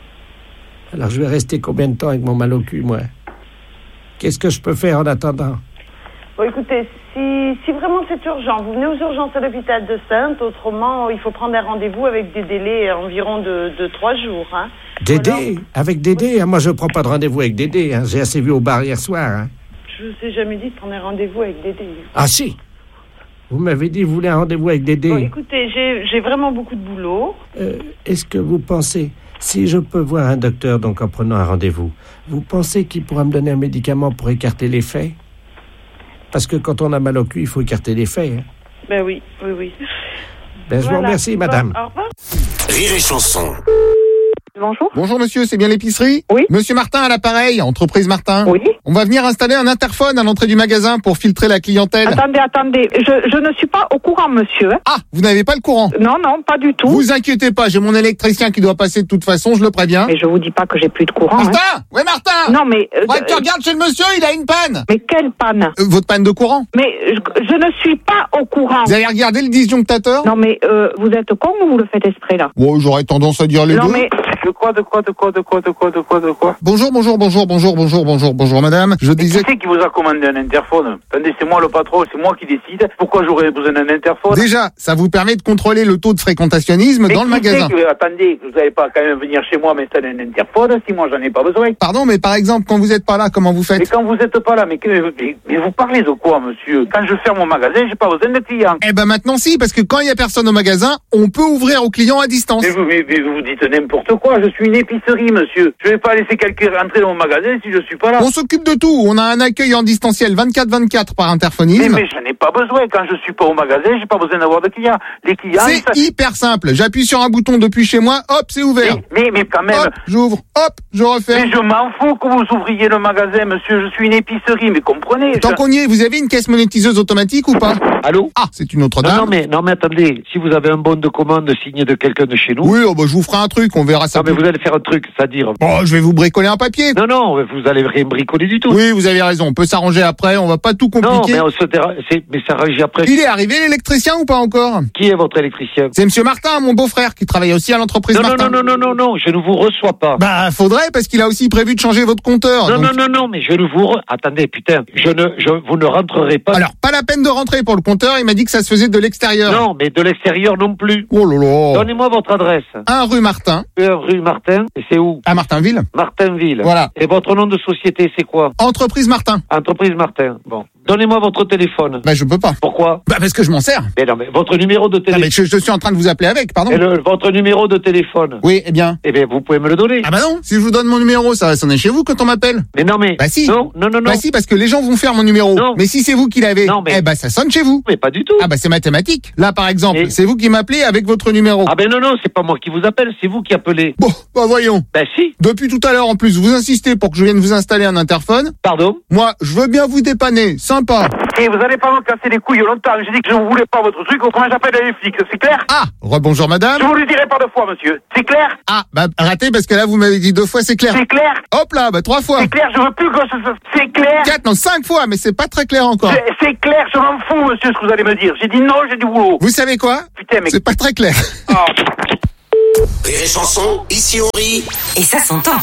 Alors je vais rester combien de temps avec mon mal au cul, moi? Qu'est-ce que je peux faire en attendant? Bon, écoutez, si, si vraiment c'est urgent, vous venez aux urgences à l'hôpital de Saintes. Autrement, il faut prendre un rendez-vous avec des délais environ de, de trois jours. Hein. Dédé? Alors... Avec Dédé? Moi, je ne prends pas de rendez-vous avec Dédé. Hein. J'ai assez vu au bar hier soir. Hein. Je ne vous ai jamais dit de prendre un rendez-vous avec Dédé. Ah si? Vous m'avez dit que vous voulez un rendez-vous avec Dédé. Bon, écoutez, j'ai, j'ai vraiment beaucoup de boulot. Euh, est-ce que vous pensez... Si je peux voir un docteur, donc en prenant un rendez-vous, vous pensez qu'il pourra me donner un médicament pour écarter l'effet? Parce que quand on a mal au cul, il faut écarter l'effet. Hein. Ben oui, oui, oui. Ben, je voilà. vous remercie, madame. Bon, au revoir. Rire et chanson. Bonjour. Bonjour monsieur, c'est bien l'épicerie? Oui. Monsieur Martin à l'appareil, entreprise Martin. Oui. On va venir installer un interphone à l'entrée du magasin pour filtrer la clientèle. Attendez, attendez, je, je ne suis pas au courant, monsieur. Ah, vous n'avez pas le courant? Non, non, pas du tout. Vous inquiétez pas, j'ai mon électricien qui doit passer de toute façon, je le préviens. Mais je vous dis pas que j'ai plus de courant. Martin! Hein. Ouais, Martin! Non, mais... Euh, ouais, tu regardes chez le monsieur, il a une panne. Mais quelle panne? euh, Votre panne de courant? Mais je, je ne suis pas au courant. Vous avez regardé le disjonctateur? Non, mais euh, vous êtes con ou vous le faites exprès, là? Bon, j'aurais tendance à dire les non, deux. Mais... De quoi, de quoi, de quoi, de quoi, de quoi, de quoi, de quoi? Bonjour, bonjour, bonjour, bonjour, bonjour, bonjour, bonjour, madame. Je disais... Qui c'est qui vous a commandé un interphone? Attendez, c'est moi le patron, c'est moi qui décide. Pourquoi j'aurais besoin d'un interphone? Déjà, ça vous permet de contrôler le taux de fréquentationnisme mais dans le magasin. Que, attendez, vous n'allez pas quand même venir chez moi m'installer un interphone si moi j'en ai pas besoin. Pardon, mais par exemple, quand vous êtes pas là, comment vous faites? Mais quand vous êtes pas là, mais, que, mais, mais vous parlez de quoi, monsieur? Quand je ferme mon magasin, j'ai pas besoin de clients. Eh ben maintenant si, parce que quand il y a personne au magasin, on peut ouvrir aux clients à distance. Mais vous, mais, mais vous dites n'importe quoi, je suis une épicerie, monsieur. Je vais pas laisser quelqu'un rentrer dans mon magasin si je suis pas là. On s'occupe de tout, on a un accueil en distanciel vingt-quatre vingt-quatre par interphonisme. Mais, mais j'en ai pas besoin, quand je suis pas au magasin, j'ai pas besoin d'avoir de clients. Les clients... C'est ça... hyper simple, j'appuie sur un bouton depuis chez moi, hop, c'est ouvert. Mais, mais, mais quand même... Hop, j'ouvre, hop, je referme. Mais je m'en fous que vous ouvriez le magasin, monsieur, je suis une épicerie, mais comprenez... Tant je... qu'on y est, vous avez une caisse monétiseuse automatique ou pas? Allô? Ah, c'est une autre dame. Non, non, mais, non, mais attendez, si vous avez un bon de commande signé de quelqu'un de chez nous... Oui, oh, bah, je vous ferai un truc, on verra ça. Non, mais vous allez faire un truc, c'est-à-dire... Oh, je vais vous bricoler un papier. Non, non, vous allez rien bricoler du tout. Oui, vous avez raison, on peut s'arranger après, on va pas tout compliquer. Non, mais on se terra... c'est... mais s'arranger après... Il est arrivé l'électricien ou pas encore? Qui est votre électricien? C'est monsieur Martin, mon beau-frère, qui travaille aussi à l'entreprise non, Martin. Non, non, non, non, non, non, je ne vous reçois pas. Bah, faudrait, parce qu'il a aussi prévu de changer votre compteur. Non, donc... non, non, non, mais je ne vous... Re... Attendez, putain, je ne... Je... vous ne rentrerez pas... Alors, pas la peine de rentrer pour le compteur, il m'a dit que ça se faisait de l'extérieur. Non, mais de l'extérieur non plus. Oh là là. Donnez-moi votre adresse. un rue Martin. un rue Martin, et c'est où? À Martinville. Martinville. Voilà. Et votre nom de société, c'est quoi? Entreprise Martin. Entreprise Martin. Bon. Donnez-moi votre téléphone. Bah, je peux pas. Pourquoi? Bah, parce que je m'en sers. Mais non, mais votre numéro de téléphone. Ah, mais je, je suis en train de vous appeler avec, pardon. Et le, votre numéro de téléphone. Oui, eh bien. Eh bien, vous pouvez me le donner. Ah bah non, si je vous donne mon numéro, ça va sonner chez vous quand on m'appelle. Mais non, mais. Bah si. Non, non, non, non. Bah si, parce que les gens vont faire mon numéro. Non. Mais si c'est vous qui l'avez, non, mais... eh bah ça sonne chez vous. Mais pas du tout. Ah bah c'est mathématique. Là, par exemple, Et... c'est vous qui m'appelez avec votre numéro. Ah ben non, non, c'est pas moi qui vous appelle, c'est vous qui appelez. Bon, bah voyons. Bah si. Depuis tout à l'heure, en plus, vous insistez pour que je vienne vous installer un interphone. Pardon? Moi, je veux bien vous dépanner, sympa. Et vous allez pas me casser les couilles longtemps. J'ai dit que je ne voulais pas votre truc, autrement j'appelle les flics. C'est clair? Ah, rebonjour madame. Je vous le dirai pas deux fois, monsieur. C'est clair? Ah, bah raté parce que là vous m'avez dit deux fois, c'est clair. C'est clair? Hop là, bah trois fois. C'est clair, je veux plus que ce... C'est clair? Quatre, non, cinq fois, mais c'est pas très clair encore. C'est, c'est clair, je m'en fous, monsieur, ce que vous allez me dire. J'ai dit non, j'ai du boulot. Vous savez quoi? Putain, mais... C'est pas très clair. Oh. Rire et chanson, ici on rit. Et ça s'entend.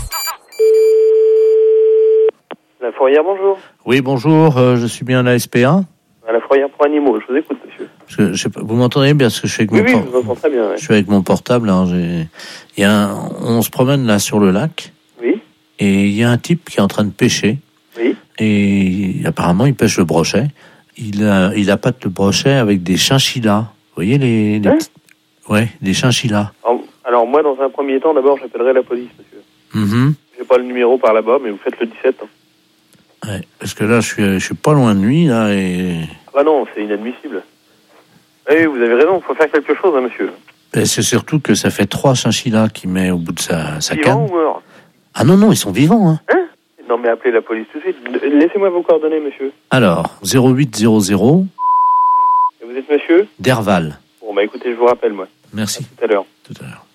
La fourrière, bonjour. Oui, bonjour, euh, je suis bien à la S P A. À la fourrière pour animaux, je vous écoute, monsieur. Parce que, je sais pas, vous m'entendez bien parce que je suis avec Oui, mon oui, por- je vous entends très bien. Ouais. Je suis avec mon portable. Hein, j'ai... Il y a un... On se promène là sur le lac. Oui. Et il y a un type qui est en train de pêcher. Oui. Et apparemment, il pêche le brochet. Il a, il appâte le brochet avec des chinchillas. Vous voyez les, les... Hein Ouais, des chinchillas. Alors, alors, moi, dans un premier temps, d'abord, j'appellerai la police, monsieur. Mm-hmm. J'ai pas le numéro par là-bas, mais vous faites le dix-sept. Hein. Ouais, parce que là, je suis, je suis pas loin de lui, là, et... Ah non, c'est inadmissible. Oui, vous avez raison, il faut faire quelque chose, hein, monsieur. Et c'est surtout que ça fait trois chinchillas qu'il met au bout de sa, sa Vivant canne. ou mort? Ah non, non, ils sont vivants, hein. Hein? Non, mais appelez la police tout de suite. Laissez-moi vos coordonnées, monsieur. Alors, zéro huit zéro zéro... Et vous êtes monsieur? Derval. Bon, bah écoutez, je vous rappelle, moi. Merci. À tout à l'heure. Tout à l'heure.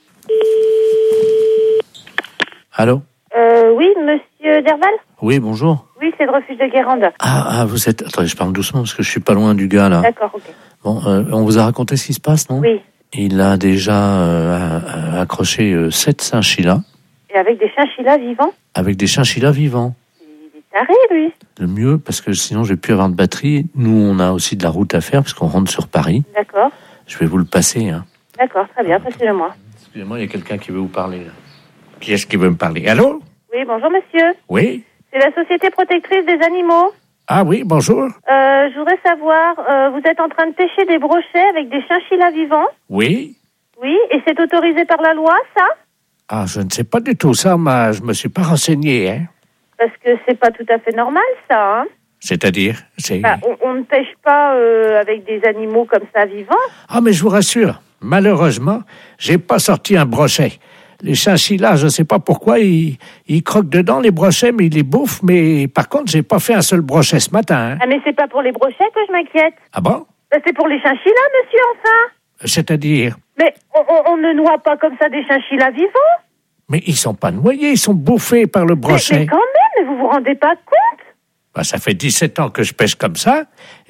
Allô? Euh, oui, monsieur Derval? Oui, bonjour. Oui, c'est le refuge de Guérande. Ah, ah, vous êtes... Attendez, je parle doucement parce que je suis pas loin du gars, là. D'accord, ok. Bon, euh, on vous a raconté ce qui se passe, non? Oui. Il a déjà euh, accroché euh, sept chinchillas Et avec des chinchillas vivants? avec des chinchillas vivants. Il est taré, lui. Le mieux, parce que sinon j'ai plus avoir de batterie. Nous, on a aussi de la route à faire parce qu'on rentre sur Paris. D'accord. Je vais vous le passer. Hein. D'accord, très bien, passez-le-moi. Excusez-moi, il y a quelqu'un qui veut vous parler. Là. Qui est-ce qui veut me parler? Allô? Oui, bonjour, monsieur. Oui? C'est la Société Protectrice des Animaux. Ah oui, bonjour. Euh, je voudrais savoir, euh, vous êtes en train de pêcher des brochets avec des chinchillas vivants? Oui? Oui, et c'est autorisé par la loi, ça? Ah, je ne sais pas du tout ça, mais je me suis pas renseigné, hein. Parce que c'est pas tout à fait normal, ça, hein? C'est-à-dire? C'est... Bah, on, on ne pêche pas euh, avec des animaux comme ça vivants. Ah, mais je vous rassure, malheureusement, j'ai pas sorti un brochet. Les chinchillas, je sais pas pourquoi, ils, ils croquent dedans les brochets, mais ils les bouffent. Mais par contre, j'ai pas fait un seul brochet ce matin. Hein. Ah, mais c'est pas pour les brochets que je m'inquiète. Ah bon? Bah, c'est pour les chinchillas, monsieur, enfin. C'est-à-dire? Mais on, on, on ne noie pas comme ça des chinchillas vivants. Mais ils sont pas noyés, ils sont bouffés par le brochet. Mais, mais quand même, mais vous vous rendez pas compte? Bah, ça fait dix-sept ans que je pêche comme ça,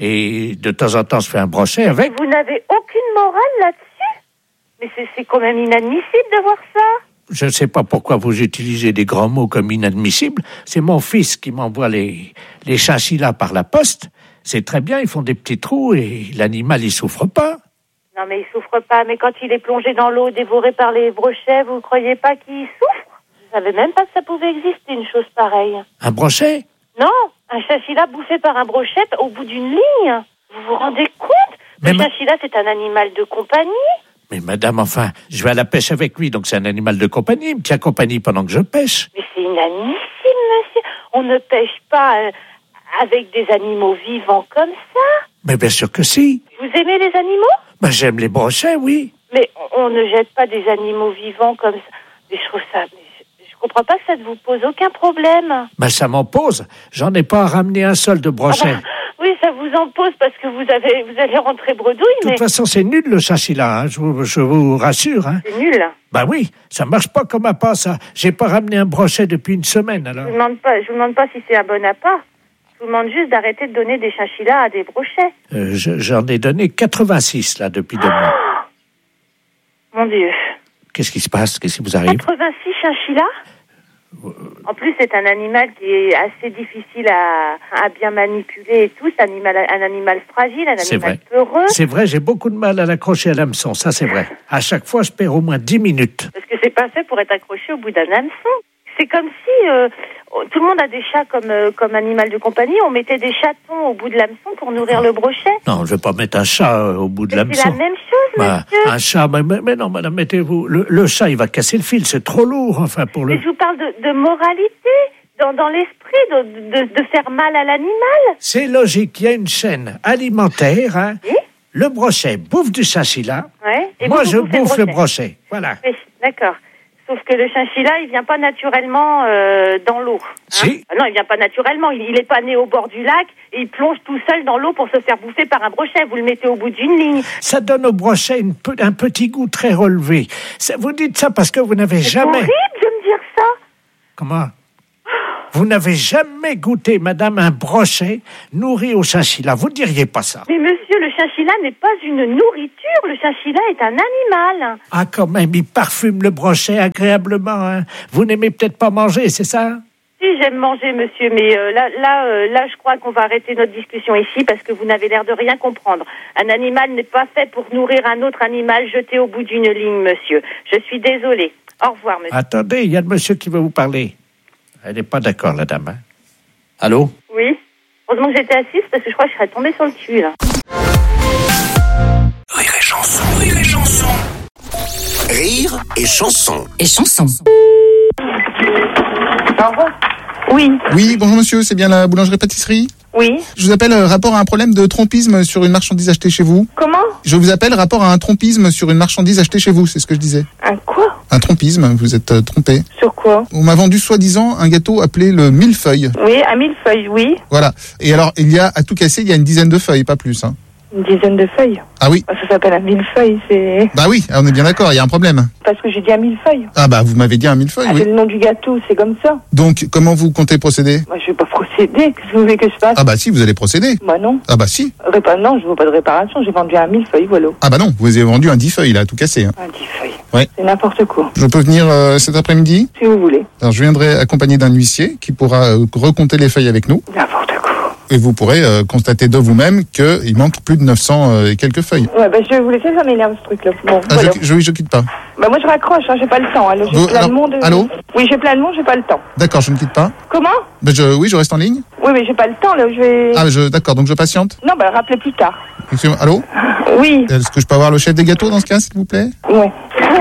et de temps en temps, je fais un brochet avec. Vous n'avez aucune morale là-dessus? Mais c'est, c'est quand même inadmissible de voir ça. Je ne sais pas pourquoi vous utilisez des grands mots comme inadmissible. C'est mon fils qui m'envoie les, les chinchillas par la poste. C'est très bien, ils font des petits trous et l'animal, il souffre pas. Non, mais il souffre pas. Mais quand il est plongé dans l'eau, dévoré par les brochets, vous croyez pas qu'il souffre? Je savais même pas que ça pouvait exister, une chose pareille. Un brochet? Non, un chinchilla bouffé par un brochet au bout d'une ligne. Vous vous rendez compte? Le Mais chinchilla, c'est un animal de compagnie. Mais madame, enfin, je vais à la pêche avec lui, donc c'est un animal de compagnie. Il me tient compagnie pendant que je pêche. Mais c'est inadmissible, monsieur. On ne pêche pas euh, avec des animaux vivants comme ça. Mais bien sûr que si. Vous aimez les animaux? Ben, j'aime les brochets, oui. Mais on, on ne jette pas des animaux vivants comme ça. Mais je trouve ça... Mais je, je comprends pas que ça ne vous pose aucun problème. Ben, ça m'en pose. J'en ai pas ramené un seul de brochet. Ah bah, oui, ça vous en pose parce que vous avez, vous allez rentrer bredouille, De mais... toute façon, c'est nul le chinchilla, hein, je, vous, je vous rassure. Hein. C'est nul. Ben oui, ça marche pas comme un pas, ça. J'ai pas ramené un brochet depuis une semaine, alors. Je vous demande pas, je vous demande pas si c'est un bon appât. Je vous demande juste d'arrêter de donner des chinchillas à des brochets. Euh, je, j'en ai donné quatre-vingt-six, là, depuis deux mois. Mon Dieu. Qu'est-ce qui se passe? Qu'est-ce qui vous arrive? quatre-vingt-six chinchillas? En plus, c'est un animal qui est assez difficile à, à bien manipuler et tout. C'est un animal, un animal fragile, un C'est animal vrai. peureux. C'est vrai, j'ai beaucoup de mal à l'accrocher à l'hameçon, ça c'est vrai. À chaque fois, je perds au moins dix minutes. Parce que c'est pas fait pour être accroché au bout d'un hameçon. C'est comme si euh, tout le monde a des chats comme, euh, comme animal de compagnie. On mettait des chatons au bout de l'hameçon pour nourrir le brochet. Non, je vais pas mettre un chat euh, au bout de Mais l'hameçon. c'est la même chose, Bah, monsieur. un chat, mais, mais, mais non, madame, mettez-vous. Le, le chat, il va casser le fil, c'est trop lourd, enfin, pour le. Mais je vous parle de, de moralité, dans, dans l'esprit, de, de, de faire mal à l'animal. C'est logique, il y a une chaîne alimentaire, hein. Le brochet bouffe du chinchilla. Ouais. Et Moi, vous, je vous bouffez bouffe le brochet. brochet. Voilà. Oui, d'accord. Sauf que le chinchilla, il vient pas naturellement euh, dans l'eau. hein. Si. Ah non, il vient pas naturellement. Il, il est pas né au bord du lac et il plonge tout seul dans l'eau pour se faire bouffer par un brochet. Vous le mettez au bout d'une ligne. Ça donne au brochet une pe- un petit goût très relevé. Ça, vous dites ça parce que vous n'avez C'est jamais... horrible de me dire ça. Comment? Vous n'avez jamais goûté, madame, un brochet nourri au chinchilla. Vous ne diriez pas ça. Mais monsieur, le chinchilla n'est pas une nourriture. Le chinchilla est un animal. Ah, quand même, il parfume le brochet agréablement, hein. Vous n'aimez peut-être pas manger, c'est ça? Si, j'aime manger, monsieur, mais euh, là, là, euh, là, je crois qu'on va arrêter notre discussion ici parce que vous n'avez l'air de rien comprendre. Un animal n'est pas fait pour nourrir un autre animal jeté au bout d'une ligne, monsieur. Je suis désolée. Au revoir, monsieur. Attendez, il y a le monsieur qui veut vous parler. Elle n'est pas d'accord, la dame, hein. Allô? Oui. Heureusement que j'étais assise parce que je crois que je serais tombée sur le cul, là. Rire et chanson, rire et chanson. Rire et chanson. Et chanson. Oui. Oui, bonjour monsieur, c'est bien la boulangerie-pâtisserie? Oui. Je vous appelle euh, rapport à un problème de trompisme sur une marchandise achetée chez vous. Comment? Je vous appelle rapport à un trompisme sur une marchandise achetée chez vous, c'est ce que je disais. Un quoi? Un trompisme, vous êtes euh, trompé. Sur quoi? On m'a vendu soi-disant un gâteau appelé le millefeuille. Oui, un millefeuille, oui. Voilà. Et alors, il y a, à tout casser, il y a une dizaine de feuilles, pas plus. Hein. Une dizaine de feuilles. Ah oui? Ça s'appelle un millefeuille, c'est... Bah oui, on est bien d'accord, il y a un problème. Parce que j'ai dit un millefeuille. Ah bah, vous m'avez dit un millefeuille, Ah, oui. c'est le nom du gâteau, c'est comme ça. Donc, comment vous comptez procéder? Moi, je vais pas procéder. Qu'est-ce que vous voulez que je fasse? Ah bah si, vous allez procéder. Bah non. Ah bah si. Répa... Non, je veux pas de réparation. J'ai vendu un millefeuille, voilà. Ah bah non, vous avez vendu un dix feuilles, là, à tout casser. Hein. Un dix feuilles. Ouais. C'est n'importe quoi. Je peux venir euh, cet après-midi? Si vous voulez. Alors, je viendrai accompagné d'un huissier qui pourra euh, recompter les feuilles avec nous. N'importe quoi. Et vous pourrez euh, constater de vous-même qu'il manque plus de neuf cents euh, et quelques feuilles. Ouais, bah je vais vous laisser, ça m'énerve ce truc-là. Bon, Ah, voilà. je, je, oui, je quitte pas. Bah moi je raccroche, hein, j'ai pas le temps. Alors, j'ai Vous- plein alors, de monde. allô? Oui, j'ai plein de monde, j'ai pas le temps. D'accord, je ne quitte pas. Comment? Ben, je, oui, je reste en ligne. Oui, mais j'ai pas le temps, là, je vais... Ah, je, d'accord, donc je patiente. Non, bah rappelez plus tard. Excusez-moi, allô? Oui. Est-ce que je peux avoir le chef des gâteaux dans ce cas, s'il vous plaît? Ouais.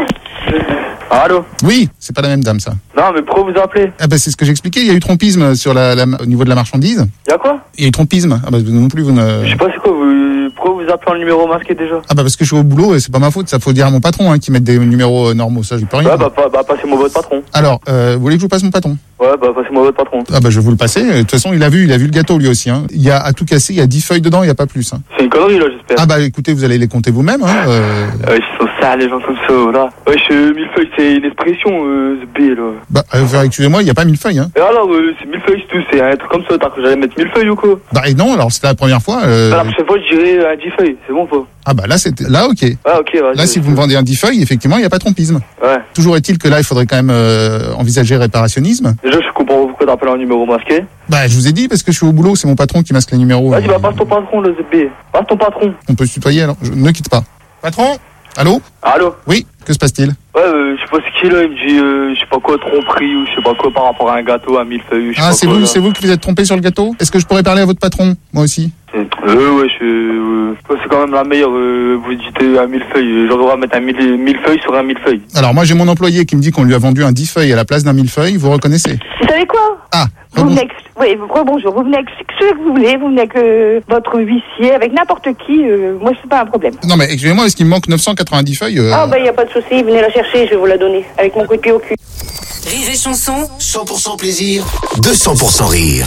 Allô? Oui, c'est pas la même dame, ça. Non, mais pourquoi vous appelez? Ah ben, c'est ce que j'expliquais, il y a eu trompisme sur la, la- au niveau de la marchandise. Y'a quoi? Il y a eu trompisme. Ah ben, vous non plus, vous ne... Je sais pas c'est quoi, vous... pourquoi vous appelez un numéro masqué déjà? Ah bah parce que je suis au boulot et c'est pas ma faute, ça faut dire à mon patron hein, qui mette des numéros euh, normaux, ça j'y peux rien. Ouais, bah, bah, bah passez-moi votre patron. Alors, euh, vous voulez que je vous passe mon patron? Ouais, bah passez-moi votre patron. Ah bah je vais vous le passer, de toute façon il a vu, il a vu le gâteau lui aussi. Hein. Il y a à tout casser, il y a dix feuilles dedans, il n'y a pas plus. Hein. C'est une connerie là, j'espère. Ah bah écoutez, vous allez les compter vous-même. Hein, euh... Ouais, ils sont sales les gens comme ça, là. Ouais, je... millefeuille, c'est une expression, euh, ce B là. Bah euh, excusez-moi, il n'y a pas mille feuilles. Hein. Et alors, euh, c'est millefeuille, c'est tout, c'est un truc comme ça, t'as cru que j'allais mettre millefeuille ou quoi? Bah et non, alors c'était la première fois. Euh... Bah, la prochaine fois, je dirais un dix feuilles, c'est bon pas? Ah bah là c'était là ok. Ah ok, vas-y. Là si vous me vendez un dix feuilles, effectivement il n'y a pas de trompisme. Ouais. Toujours est-il que là il faudrait quand même euh, envisager réparationnisme. Déjà, je comprends pas pourquoi t'appelles un numéro masqué. Bah je vous ai dit parce que je suis au boulot, c'est mon patron qui masque les numéros. Vas-y, bah passe ton patron, le Z B. Passe ton patron. On peut se tutoyer alors, je... ne quitte pas. Patron? Allô? Allô? Oui, que se passe-t-il? Ouais, euh, je sais pas c'est qui là, il me dit, euh, je sais pas quoi, tromperie ou je sais pas quoi par rapport à un gâteau à millefeuille. je sais Ah, pas c'est quoi, vous, là. c'est vous qui vous êtes trompé sur le gâteau? Est-ce que je pourrais parler à votre patron, moi aussi? Euh, ouais, je, euh, c'est quand même la meilleure, euh, vous dites euh, un millefeuille. J'en devrais mettre un mille, millefeuille sur un millefeuille. Alors moi j'ai mon employé qui me dit qu'on lui a vendu un dix feuilles à la place d'un millefeuille, vous reconnaissez? Vous savez quoi? Ah, Vous venez avec... Oui, bonjour. Vous venez avec ce que vous voulez. Vous venez avec euh, votre huissier, avec n'importe qui. Euh, moi, c'est pas un problème. Non mais excusez-moi, est-ce qu'il me manque neuf cent quatre-vingt-dix feuilles euh... Ah, bah, il n'y a pas de souci. Venez la chercher, je vais vous la donner. Avec mon coup de pied au cul. Rire et chanson. cent pour cent plaisir, deux cents pour cent rire.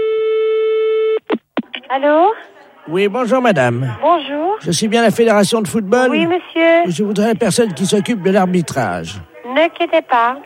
Allô? Oui, bonjour madame. Bonjour. Je suis bien la fédération de football. Oui, monsieur. Je voudrais la personne qui s'occupe de l'arbitrage. Ne quittez pas.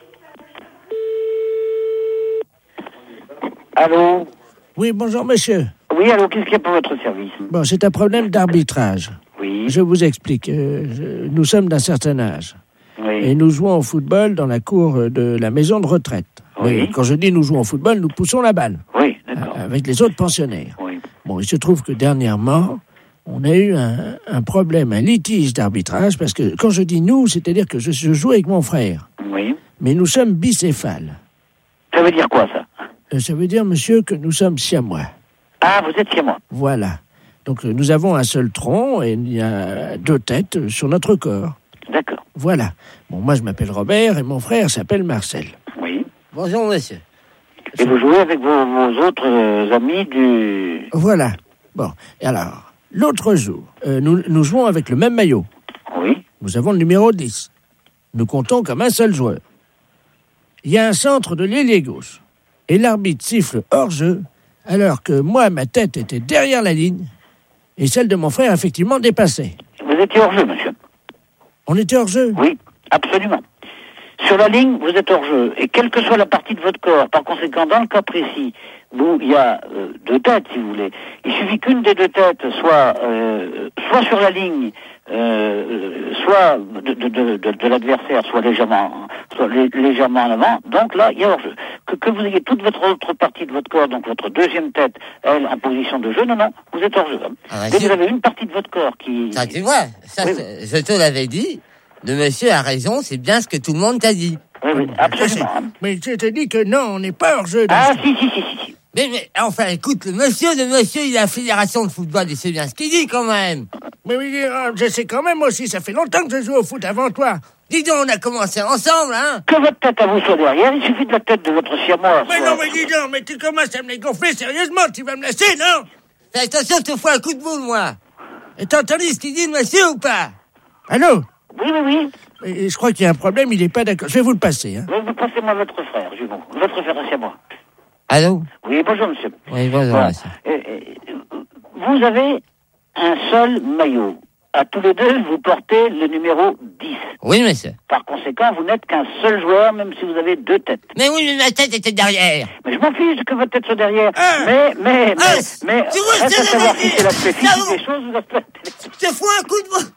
Allô? Oui, bonjour monsieur. Oui, allô, qu'est-ce qu'il y a pour votre service? Bon, c'est un problème d'arbitrage. Oui. Je vous explique. Euh, je- nous sommes d'un certain âge. Oui. Et nous jouons au football dans la cour de la maison de retraite. Oui. Quand je dis nous jouons au football, nous poussons la balle. Oui, d'accord. Avec les autres pensionnaires. Oui. Bon, il se trouve que dernièrement, on a eu un, un problème, un litige d'arbitrage, parce que quand je dis nous, c'est-à-dire que je, je joue avec mon frère. Oui. Mais nous sommes bicéphales. Ça veut dire quoi, ça? Euh, ça veut dire, monsieur, que nous sommes siamois. Ah, vous êtes siamois. Voilà. Donc, euh, nous avons un seul tronc et il y a deux têtes euh, sur notre corps. D'accord. Voilà. Bon, moi, je m'appelle Robert et mon frère s'appelle Marcel. Oui. Bonjour, monsieur. Et vous jouez avec vos, vos autres euh, amis du... Voilà. Bon, et alors, l'autre jour, euh, nous, nous jouons avec le même maillot. Oui. Nous avons le numéro dix. Nous comptons comme un seul joueur. Il y a un centre de l'ailier gauche. Et l'arbitre siffle hors-jeu, alors que moi, ma tête était derrière la ligne, et celle de mon frère, effectivement, dépassait. Vous étiez hors-jeu, monsieur? On était hors-jeu? Oui, absolument. Sur la ligne, vous êtes hors-jeu. Et quelle que soit la partie de votre corps, par conséquent, dans le cas précis, où il y a euh, deux têtes, si vous voulez, il suffit qu'une des deux têtes soit, euh, soit sur la ligne, euh, soit de, de, de, de, de l'adversaire, soit légèrement, soit lé, légèrement en avant. Donc là, il y a hors-jeu. Que, que vous ayez toute votre autre partie de votre corps, donc votre deuxième tête, elle, en position de jeu, non, non, vous êtes hors-jeu. Ah, Dès que vous avez une partie de votre corps qui... Ça, tu vois, ça, oui. Je te l'avais dit. Le monsieur a raison, c'est bien ce que tout le monde t'a dit. Oui, oui, absolument. Mais je t'ai dit que non, on n'est pas hors jeu. Ah, si, si, si, si, si. Mais, mais, enfin, écoute, le monsieur, le monsieur, il a la fédération de football, il sait bien ce qu'il dit, quand même. Mais oui, je sais quand même aussi, ça fait longtemps que je joue au foot avant toi. Dis donc, on a commencé ensemble, hein. Que votre tête à vous soit derrière, il suffit de la tête de votre siamois. Mais non, mais dis donc, mais tu commences à me les gonfler sérieusement, tu vas me laisser, non? Fais attention, je te fous un coup de boule, moi. Et t'as entendu ce qu'il dit, le monsieur, ou pas? Allô? Oui, oui, oui. Et je crois qu'il y a un problème, il n'est pas d'accord. Je vais vous le passer. Hein. Vous passez-moi votre frère, Jumon. Votre frère c'est à moi. Allô? Oui, bonjour, monsieur. Oui, bonjour, voilà. monsieur. Et, et, vous avez un seul maillot. À tous les deux, vous portez le numéro dix. Oui, monsieur. Par conséquent, vous n'êtes qu'un seul joueur, même si vous avez deux têtes. Mais oui, mais ma tête était derrière. Mais je m'en fiche que votre tête soit derrière. Ah. Mais, mais, ah. mais, mais, tu vois, reste à savoir si c'est l'aspect physique non. des choses ou l'aspect... Je te fous un coup de boule.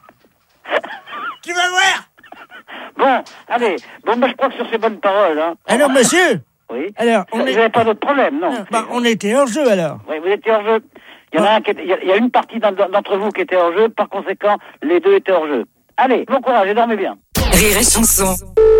Tu vas voir. Bon, allez. Bon, bah, je crois que sur ces bonnes paroles, hein. Alors, monsieur? Oui. Alors, on vous est... n'avez pas d'autre problème, non? non bah, on était hors jeu, alors. Oui, vous étiez hors jeu. Il y en a un qui était, il y a une partie d'entre vous qui était hors jeu, par conséquent, les deux étaient hors jeu. Allez, bon courage et dormez bien. Rire et chanson.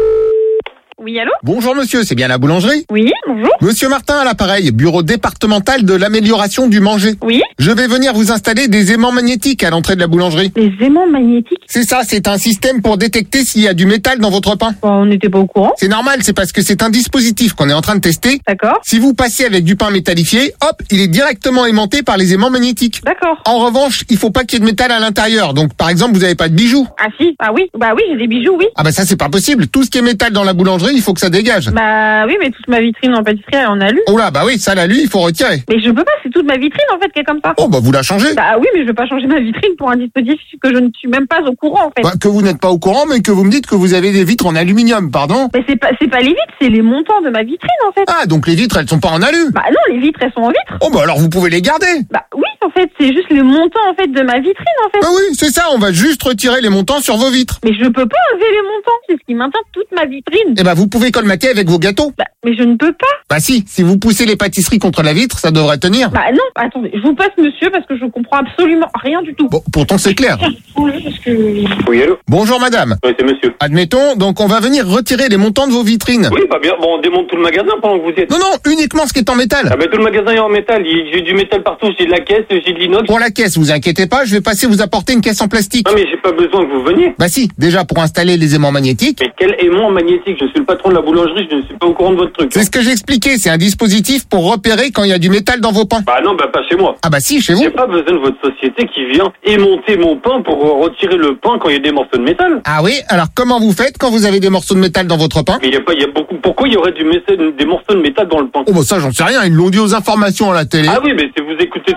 Oui, allô? Bonjour monsieur, c'est bien la boulangerie? Oui, bonjour. Monsieur Martin à l'appareil, bureau départemental de l'amélioration du manger. Oui. Je vais venir vous installer des aimants magnétiques à l'entrée de la boulangerie. Des aimants magnétiques? C'est ça, c'est un système pour détecter s'il y a du métal dans votre pain. Bon, on n'était pas au courant. C'est normal, c'est parce que c'est un dispositif qu'on est en train de tester. D'accord. Si vous passez avec du pain métallifié, hop, il est directement aimanté par les aimants magnétiques. D'accord. En revanche, il faut pas qu'il y ait de métal à l'intérieur. Donc par exemple, vous n'avez pas de bijoux. Ah si, ah oui, bah oui, j'ai des bijoux, oui. Ah bah ça c'est pas possible. Tout ce qui est métal dans la boulangerie, il faut que ça dégage. Bah oui, mais toute ma vitrine en pâtisserie, elle en a lu. Oh là, bah oui, ça là, lui, il faut retirer. Mais je peux pas, c'est toute ma vitrine en fait qui est comme ça. Oh bah vous la changez. Bah oui, mais je veux pas changer ma vitrine pour un dispositif que je ne suis même pas au courant en fait. Bah, que vous n'êtes pas au courant, mais que vous me dites que vous avez des vitres en aluminium, pardon. Mais c'est pas, c'est pas les vitres, c'est les montants de ma vitrine en fait. Ah, donc les vitres, elles sont pas en alu. Bah non, les vitres, elles sont en vitre. Oh bah alors vous pouvez les garder. Bah oui, en fait, c'est juste les montants en fait de ma vitrine en fait. Bah oui, c'est ça, on va juste retirer les montants sur vos vitres. Mais je peux pas enlever les montants, c'est ce qui maintient toute ma vitrine. Eh bah vous pouvez colmater avec vos gâteaux. Bah mais je ne peux pas. Bah si, si vous poussez les pâtisseries contre la vitre, ça devrait tenir. Bah non, attendez, je vous passe monsieur parce que je comprends absolument rien du tout. Bon, pourtant c'est clair. Parce que... Oui, allô? Bonjour madame. Oui, c'est monsieur. Admettons, donc on va venir retirer les montants de vos vitrines. Oui, pas bien. Bon, on démonte tout le magasin pendant que vous y êtes. Non, non, uniquement ce qui est en métal. Ah ben tout le magasin est en métal. J'ai du métal partout. J'ai de la caisse, j'ai de l'inox. Pour la caisse, vous inquiétez pas, je vais passer vous apporter une caisse en plastique. Non mais j'ai pas besoin que vous veniez. Bah si, déjà pour installer les aimants magnétiques. Mais quel aimant magnétique? Je suis le patron de la boulangerie, je ne suis pas au courant de votre truc. C'est ce que j'ai expliqué, c'est un dispositif pour repérer quand il y a du métal dans vos pains. Bah non, bah pas chez moi. Ah bah si, chez vous. J'ai pas besoin de votre société qui vient émonter mon pain pour retirer le pain quand il y a des morceaux de métal. Ah oui, alors comment vous faites quand vous avez des morceaux de métal dans votre pain? Mais il y a pas, il y a beaucoup. Pourquoi il y aurait du métal, des morceaux de métal dans le pain? Oh bah ça j'en sais rien, ils l'ont dit aux informations à la télé. Ah oui, mais si vous écoutez toutes les informations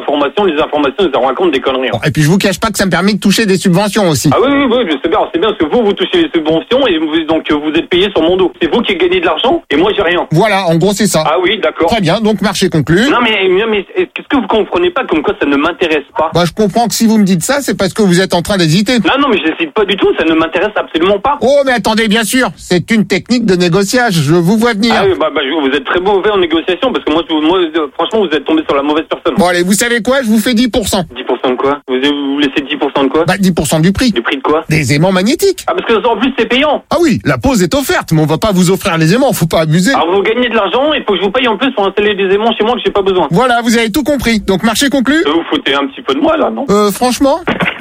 informations, les informations, ils en racontent des conneries. Bon, et puis je vous cache pas que ça me permet de toucher des subventions aussi. Ah oui, oui, oui, je sais bien, c'est bien parce que vous, vous touchez les subventions et vous, donc vous êtes payé sur mon dos. C'est vous qui gagnez de l'argent et moi j'ai rien. Voilà, en gros c'est ça. Ah oui, d'accord. Très bien, donc marché conclu. Non mais, mais est-ce que vous comprenez pas comme quoi ça ne m'intéresse pas? Bah je comprends que si vous me dites ça, c'est parce que vous êtes en train d'hésiter. Non, non, mais j'hésite pas du tout, ça ne m'intéresse absolument pas. Oh mais attendez, bien sûr, c'est une technique de négociage, je vous vois venir. Ah oui, bah, bah vous êtes très mauvais en négociation parce que moi, moi, franchement, vous êtes tombé sur la mauvaise personne. Bon allez, vous savez quoi, je vous fais dix pour cent. dix pour cent de quoi? Vous vous laissez dix pour cent de quoi? Bah dix pour cent du prix. Du prix de quoi? Des aimants magnétiques. Ah parce que en plus c'est payant. Ah oui, la pause est offerte, mais on va pas vous offrir les aimants, faut pas abuser. Alors vous gagnez de l'argent, il faut que je vous paye en plus pour installer des aimants chez moi que j'ai pas besoin. Voilà, vous avez tout compris. Donc marché conclu. Vous foutez un petit peu de moi là, non? Euh, franchement.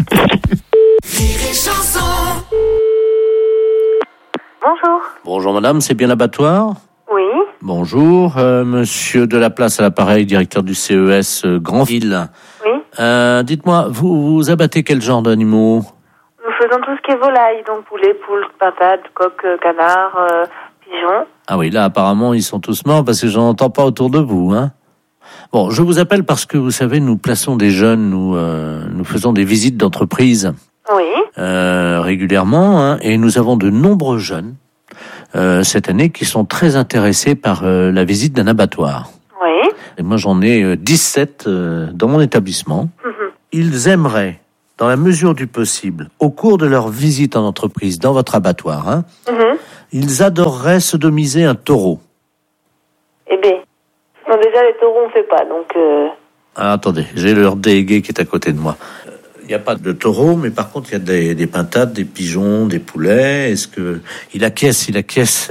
Bonjour. Bonjour madame, c'est bien l'abattoir? Oui. Bonjour, euh, monsieur Delaplace à l'appareil, directeur du C E S euh, Grandville. Oui. Euh, dites-moi, vous, vous abattez quel genre d'animaux? Nous faisons tout ce qui est volaille, donc poulet, poule, pintade, coq, euh, canard, euh, pigeon. Ah oui, là apparemment ils sont tous morts parce que j'en entends pas autour de vous, hein. Bon, je vous appelle parce que vous savez, nous plaçons des jeunes, nous, euh, nous faisons des visites d'entreprise. Oui. Euh, régulièrement, hein, et nous avons de nombreux jeunes euh, cette année qui sont très intéressés par euh, la visite d'un abattoir. Oui. Et moi j'en ai euh, dix-sept euh, dans mon établissement. Mm-hmm. Ils aimeraient, dans la mesure du possible, au cours de leur visite en entreprise dans votre abattoir, hein, Mm-hmm. ils adoreraient sodomiser un taureau. Eh bien, non, déjà les taureaux on fait pas, donc... Euh... Ah, attendez, j'ai leur délégué qui est à côté de moi. Il n'y a pas de taureau, mais par contre, il y a des, des pintades, des pigeons, des poulets. Est-ce que... Il acquiesce, il acquiesce.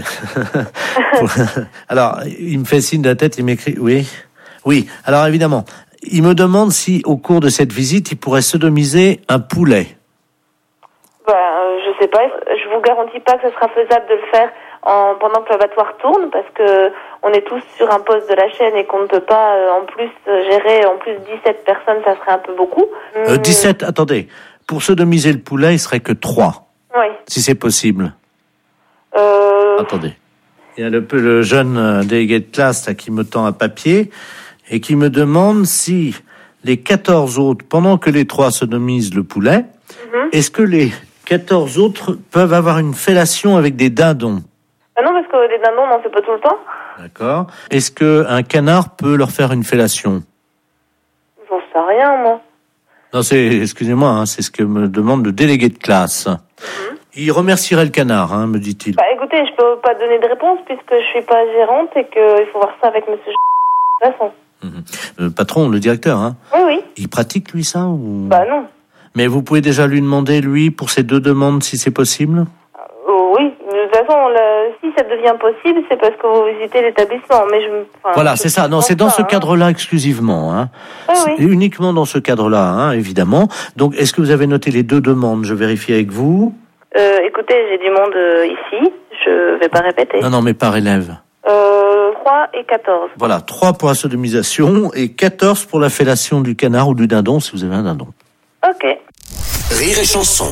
Alors, il me fait signe de la tête, il m'écrit... Oui, oui. Alors, évidemment, il me demande si, au cours de cette visite, il pourrait sodomiser un poulet. Bah, euh, je sais pas. Je vous garantis pas que ce sera faisable de le faire en, pendant que l'abattoir tourne, parce que on est tous sur un poste de la chaîne et qu'on ne peut pas, euh, en plus, euh, gérer en plus dix-sept personnes, ça serait un peu beaucoup. Euh, dix-sept, attendez. Pour sodomiser le poulet, il serait que trois. Oui. Si c'est possible. Euh... Attendez. Il y a le, le jeune euh, délégué de classe là, qui me tend un papier et qui me demande si les quatorze autres, pendant que les trois sodomisent le poulet, mm-hmm. est-ce que les quatorze autres peuvent avoir une fellation avec des dindons? Ah non, parce que les dindons, on n'en fait pas tout le temps. D'accord. Est-ce que un canard peut leur faire une fellation? J'en sais rien, moi. Non, c'est, excusez-moi, hein, c'est ce que me demande le délégué de classe. Mm-hmm. Il remercierait le canard, hein, me dit-il. Bah écoutez, je peux pas donner de réponse puisque je suis pas gérante et qu'il faut voir ça avec monsieur de toute façon. Mm-hmm. Le patron, le directeur, hein? Oui, oui. Il pratique, lui, ça ou... Bah non. Mais vous pouvez déjà lui demander, lui, pour ces deux demandes, si c'est possible? euh, Oui, de toute façon, le... si ça devient possible, c'est parce que vous visitez l'établissement. Mais je, enfin, voilà, je c'est ça. Non, c'est dans pas, ce hein. cadre-là exclusivement. Hein. Oui, oui. C'est uniquement dans ce cadre-là, hein, évidemment. Donc, est-ce que vous avez noté les deux demandes? Je vérifie avec vous. Euh, écoutez, j'ai du monde euh, ici. Je vais pas répéter. Non, non, mais par élève. Euh, trois et quatorze. Voilà, trois pour la sodomisation et quatorze pour la fellation du canard ou du dindon, si vous avez un dindon. Ok. Rire et chanson.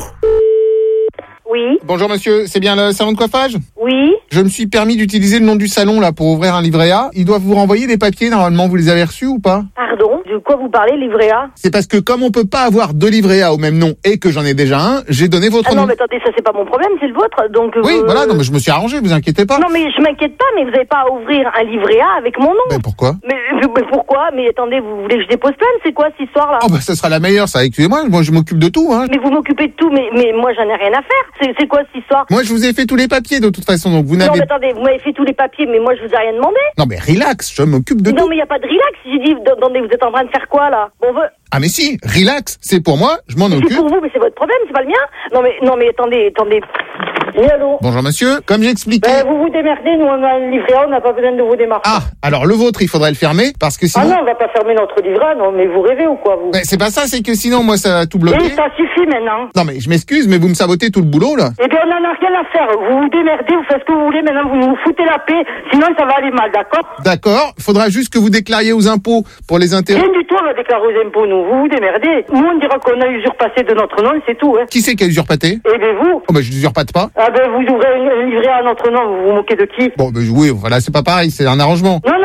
Oui. Bonjour monsieur, c'est bien le salon de coiffage? Oui. Je me suis permis d'utiliser le nom du salon là pour ouvrir un livret A. Ils doivent vous renvoyer des papiers, normalement vous les avez reçus ou pas? Pardon? De quoi vous parlez, livret A? C'est parce que comme on peut pas avoir deux livrets A au même nom et que j'en ai déjà un, j'ai donné votre ah nom. non, mais attendez, ça c'est pas mon problème, c'est le vôtre. Donc, oui, vous... voilà, non mais je me suis arrangé, vous inquiétez pas. Non mais je m'inquiète pas, mais vous n'avez pas à ouvrir un livret A avec mon nom. Mais pourquoi? mais, mais pourquoi? Mais attendez, vous voulez que je dépose plainte? C'est quoi cette histoire-là? Oh bah ça sera la meilleure, ça, excusez-moi, moi je m'occupe de tout, hein. Mais vous m'occupez de tout, mais, mais moi j'en ai rien à faire. C'est, c'est quoi cette histoire? Moi je vous ai fait tous les papiers de toute façon, donc vous n'avez... Non mais attendez, vous m'avez fait tous les papiers, mais moi je vous ai rien demandé. Non mais relax, je m'occupe de non, tout. Non mais il y a pas de relax, j'ai dit, attendez, vous êtes en train de faire quoi là? Bon, veut... Ah mais si, relax, c'est pour moi, je m'en occupe. C'est pour vous, mais c'est votre problème, c'est pas le mien. Non mais, non mais attendez, attendez. Oui, allô? Bonjour monsieur, comme j'expliquais... Ben, vous vous démerdez, nous on a un livret A, on n'a pas besoin de vous démarcher. Ah, alors le vôtre, il faudrait le fermer, parce que sinon... Ah non, on va pas fermer notre livret A, non, mais vous rêvez ou quoi, vous? Ben, c'est pas ça, c'est que sinon, moi, ça va tout bloquer. Et ça suffit maintenant. Non mais je m'excuse, mais vous me sabotez tout le boulot, là. Eh bien, on en a rien à faire. Vous vous démerdez, vous faites ce que vous voulez, maintenant vous nous foutez la paix, sinon ça va aller mal, d'accord? D'accord, faudra juste que vous déclariez aux impôts pour les intérêts. Rien du tout, on va déclarer aux impôts, nous. Vous vous démerdez. Nous, on dira qu'on a usurpé de notre nom, c'est tout, hein. Qui c'est qui a usurpaté? Eh bien, vous. Oh ben, je usurpate pas. Ah ben, vous ouvrez un livret à notre nom, vous vous moquez de qui? Bon, ben oui, voilà, c'est pas pareil, c'est un arrangement. Non, non,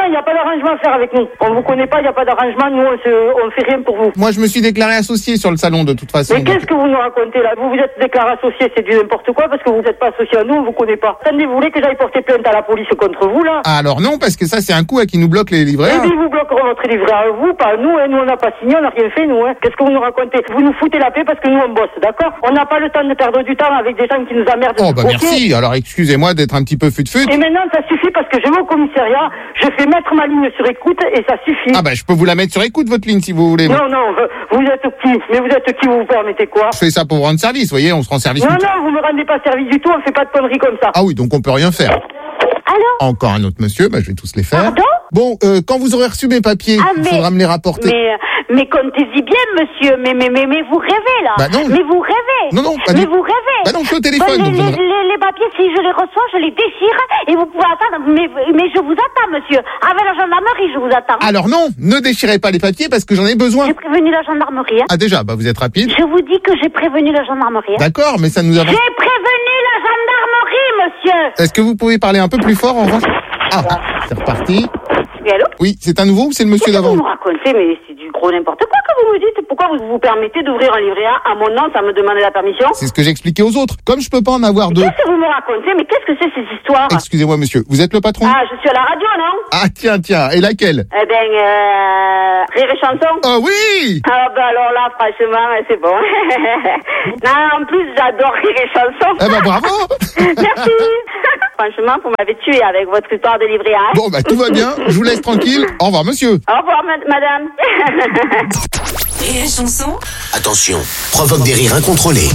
il n'y a pas d'arrangement à faire avec nous. On vous connaît pas, il n'y a pas d'arrangement, nous, on se, on fait rien pour vous. Moi, je me suis déclaré associé sur le salon, de toute façon. Mais qu'est-ce que vous nous racontez, là? Vous vous êtes déclaré associé, c'est du n'importe quoi, parce que vous n'êtes pas associé à nous, on vous connaît pas. Attendez, vous voulez que j'aille porter plainte à la police contre vous, là? Ah, alors non, parce que ça, c'est un coup à qui nous bloque les livrets. Et puis, vous bloqueront votre livret à vous, pas à nous, hein. Nous, on n'a pas signé, on n'a rien fait, nous, hein. Qu'est-ce que vous nous racontez? Vous nous foutez la paix parce que nous, on bosse, d'accord? On n'a pas le temps de perdre du temps avec des gens qui nous emmerdent. Oh, bah Okay. merci. Alors, excusez-moi d'être un petit peu fut-fut. Et maintenant, ça suffit parce que je vais au commissariat, je fais mettre ma ligne sur écoute et ça suffit. Ah, bah, je peux vous la mettre sur écoute, votre ligne, si vous voulez. Non, non, vous êtes qui? Mais vous êtes qui? Vous vous permettez quoi? Je fais ça pour vous rendre service, vous voyez, on se rend service. Non, non, vous me rendez pas service du tout, on fait pas de conneries comme ça. Ah oui, donc on peut rien faire. Allô? Encore un autre monsieur, bah, je vais tous les faire. Pardon? Bon, euh, quand vous aurez reçu mes papiers, Ah, il mais- faudra me les rapporter. Mais, mais comptez-y bien, monsieur. Mais, mais, mais, mais vous rêvez, là. Bah non. Mais vous rêvez. Non, non, pas Mais du- vous rêvez. Bah non, je suis au téléphone, Bon, donc les, je les, ne- les, les papiers, si je les reçois, je les déchire et vous pouvez attendre. Mais, mais je vous attends, monsieur. Avec la gendarmerie, je vous attends. Alors non, ne déchirez pas les papiers parce que j'en ai besoin. J'ai prévenu la gendarmerie, hein. Ah déjà, bah vous êtes rapide. Je vous dis que j'ai prévenu la gendarmerie, hein. D'accord, mais ça nous avance. J'ai prévenu la gendarmerie, monsieur. Est-ce que vous pouvez parler un peu plus fort en revanche? Ah, c'est reparti. Oui, allô? Oui, c'est un nouveau ou c'est le monsieur Qu'est-ce que d'avant? vous me racontez? Mais c'est du gros n'importe quoi que vous me dites. Pourquoi vous vous permettez d'ouvrir un livret A à mon nom sans me demander la permission? C'est ce que j'expliquais aux autres. Comme je peux pas en avoir deux. Qu'est-ce que vous me racontez? Mais qu'est-ce que c'est ces histoires? Excusez-moi monsieur, vous êtes le patron? Ah, je suis à la radio, non? Ah tiens, tiens, et laquelle? Eh ben, euh... Rire et chanson? Ah oui! Ah ben alors là, franchement, c'est bon. Non, en plus, j'adore Rire et chanson. Eh ben bravo! Merci. Franchement, vous m'avez tué avec votre histoire de livret A. Bon bah tout va bien, je vous laisse tranquille. Au revoir monsieur. Au revoir, ma- madame. Rire et chanson. Attention, provoque des rires incontrôlés.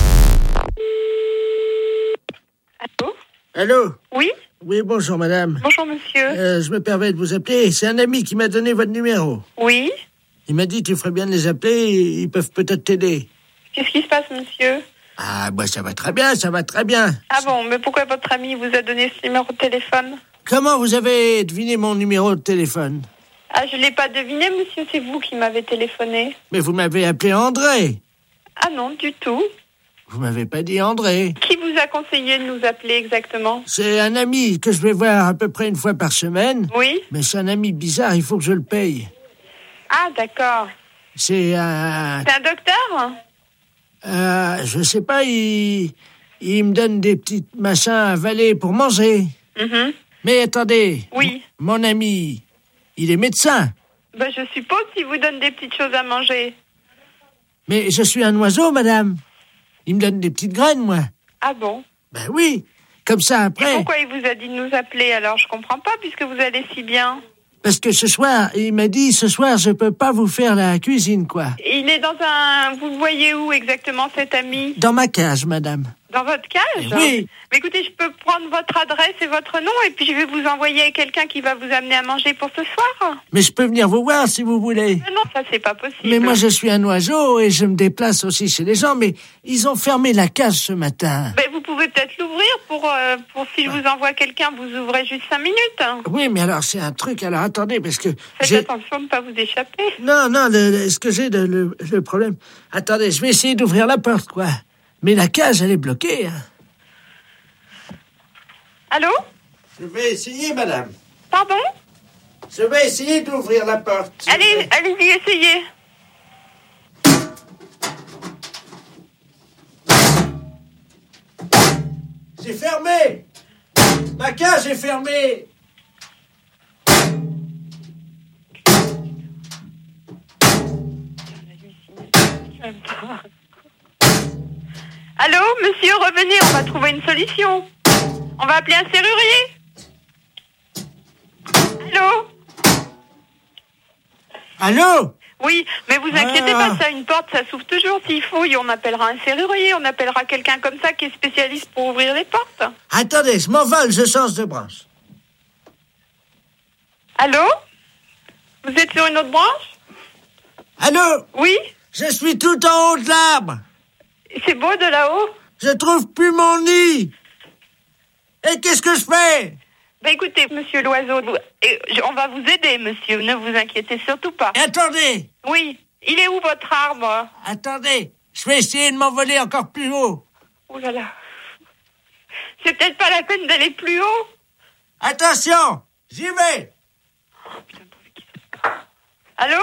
Allô? Oui? Oui, bonjour madame. Bonjour, monsieur. Euh, je me permets de vous appeler. C'est un ami qui m'a donné votre numéro. Oui? Il m'a dit tu ferais bien de les appeler, ils peuvent peut-être t'aider. Qu'est-ce qui se passe, monsieur? Ah, bah ça va très bien, ça va très bien. Ah bon, mais pourquoi votre ami vous a donné ce numéro de téléphone? Comment vous avez deviné mon numéro de téléphone? Ah, je l'ai pas deviné, monsieur, c'est vous qui m'avez téléphoné. Mais vous m'avez appelé André. Ah non, du tout. Vous m'avez pas dit André. Qui vous a conseillé de nous appeler exactement? C'est un ami que je vais voir à peu près une fois par semaine. Oui? Mais c'est un ami bizarre, il faut que je le paye. Ah, d'accord. C'est un... C'est un docteur? Euh, je sais pas, il... il me donne des petits machins à avaler pour manger. Mhm. Mais attendez. Oui. Mon ami, il est médecin. Ben, je suppose qu'il vous donne des petites choses à manger. Mais je suis un oiseau, madame. Il me donne des petites graines, moi. Ah bon? Ben oui. Comme ça, Et après... pourquoi il vous a dit de nous appeler alors? Je comprends pas, puisque vous allez si bien. Parce que ce soir, il m'a dit, ce soir, je peux pas vous faire la cuisine, quoi. Il est dans un... Vous le voyez où exactement, cet ami? Dans ma cage, madame. Dans votre cage? Oui. Mais écoutez, je peux prendre votre adresse et votre nom, et puis je vais vous envoyer quelqu'un qui va vous amener à manger pour ce soir. Mais je peux venir vous voir si vous voulez. Mais non, ça c'est pas possible. Mais moi, je suis un oiseau et je me déplace aussi chez les gens, mais ils ont fermé la cage ce matin. Ben, vous pouvez peut-être l'ouvrir pour, euh, pour si je vous envoie quelqu'un, vous ouvrez juste cinq minutes. Oui, mais alors, c'est un truc. Alors, attendez, parce que... Faites j'ai- attention de ne pas vous échapper. Non, non, le, le- ce que j'ai, le, le, le problème... Attendez, je vais essayer d'ouvrir la porte, quoi. Mais la cage, elle est bloquée, hein. Allô? Je vais essayer, madame. Pardon? Je vais essayer d'ouvrir la porte. Allez, allez-y, essayez. C'est fermé. Ma cage est fermée. Allô, monsieur, revenez, on va trouver une solution. On va appeler un serrurier. Allô? Allô? Oui, mais vous inquiétez Ah. pas, ça, une porte, ça s'ouvre toujours s'il faut. Et on appellera un serrurier, on appellera quelqu'un comme ça qui est spécialiste pour ouvrir les portes. Attendez, je m'envole, je change de branche. Allô? Vous êtes sur une autre branche? Allô? Oui? Je suis tout en haut de l'arbre. C'est beau de là-haut? Je trouve plus mon nid. Et qu'est-ce que je fais? Ben écoutez, monsieur l'oiseau, vous- et je- on va vous aider, monsieur, ne vous inquiétez surtout pas. Attendez. Oui, il est où votre arbre? Attendez, je vais essayer de m'envoler encore plus haut. Oh là là. C'est peut-être pas la peine d'aller plus haut. Attention, j'y vais. Allô?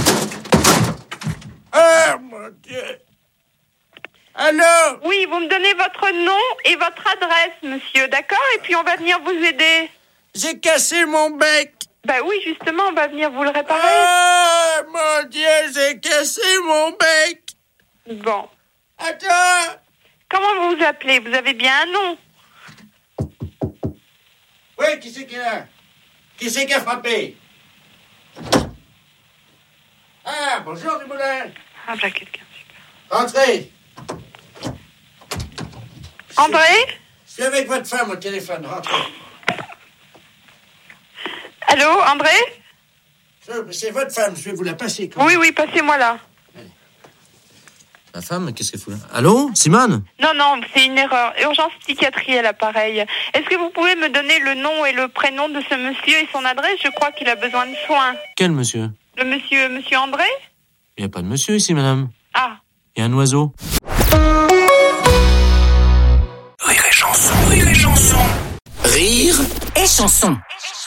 Ah, mon Dieu. Allô? Oui, vous me donnez votre nom et votre adresse, monsieur, d'accord? Et puis on va venir vous aider. J'ai cassé mon bec. Bah oui, justement, on va venir vous le réparer. Ah, mon Dieu, j'ai cassé mon bec. Bon. Attends. Comment vous vous appelez? Vous avez bien un nom? Oui, qui c'est qui a? Qui c'est qui a frappé? Ah, bonjour, Dumoulin. Ah, bah, quelqu'un, super. Entrez. André? Je suis avec votre femme au téléphone, rentrez. Allô, André? C'est votre femme, je vais vous la passer. Oui, oui, passez-moi là. Ma femme, qu'est-ce qu'elle fout là? Allô, Simone? Non, non, c'est une erreur. Urgence psychiatrie à l'appareil. Est-ce que vous pouvez me donner le nom et le prénom de ce monsieur et son adresse? Je crois qu'il a besoin de soins. Quel monsieur? Le monsieur, monsieur André? Il n'y a pas de monsieur ici, madame. Ah. Il y a un oiseau. Rire et chanson, rire et chanson. Rire et chanson.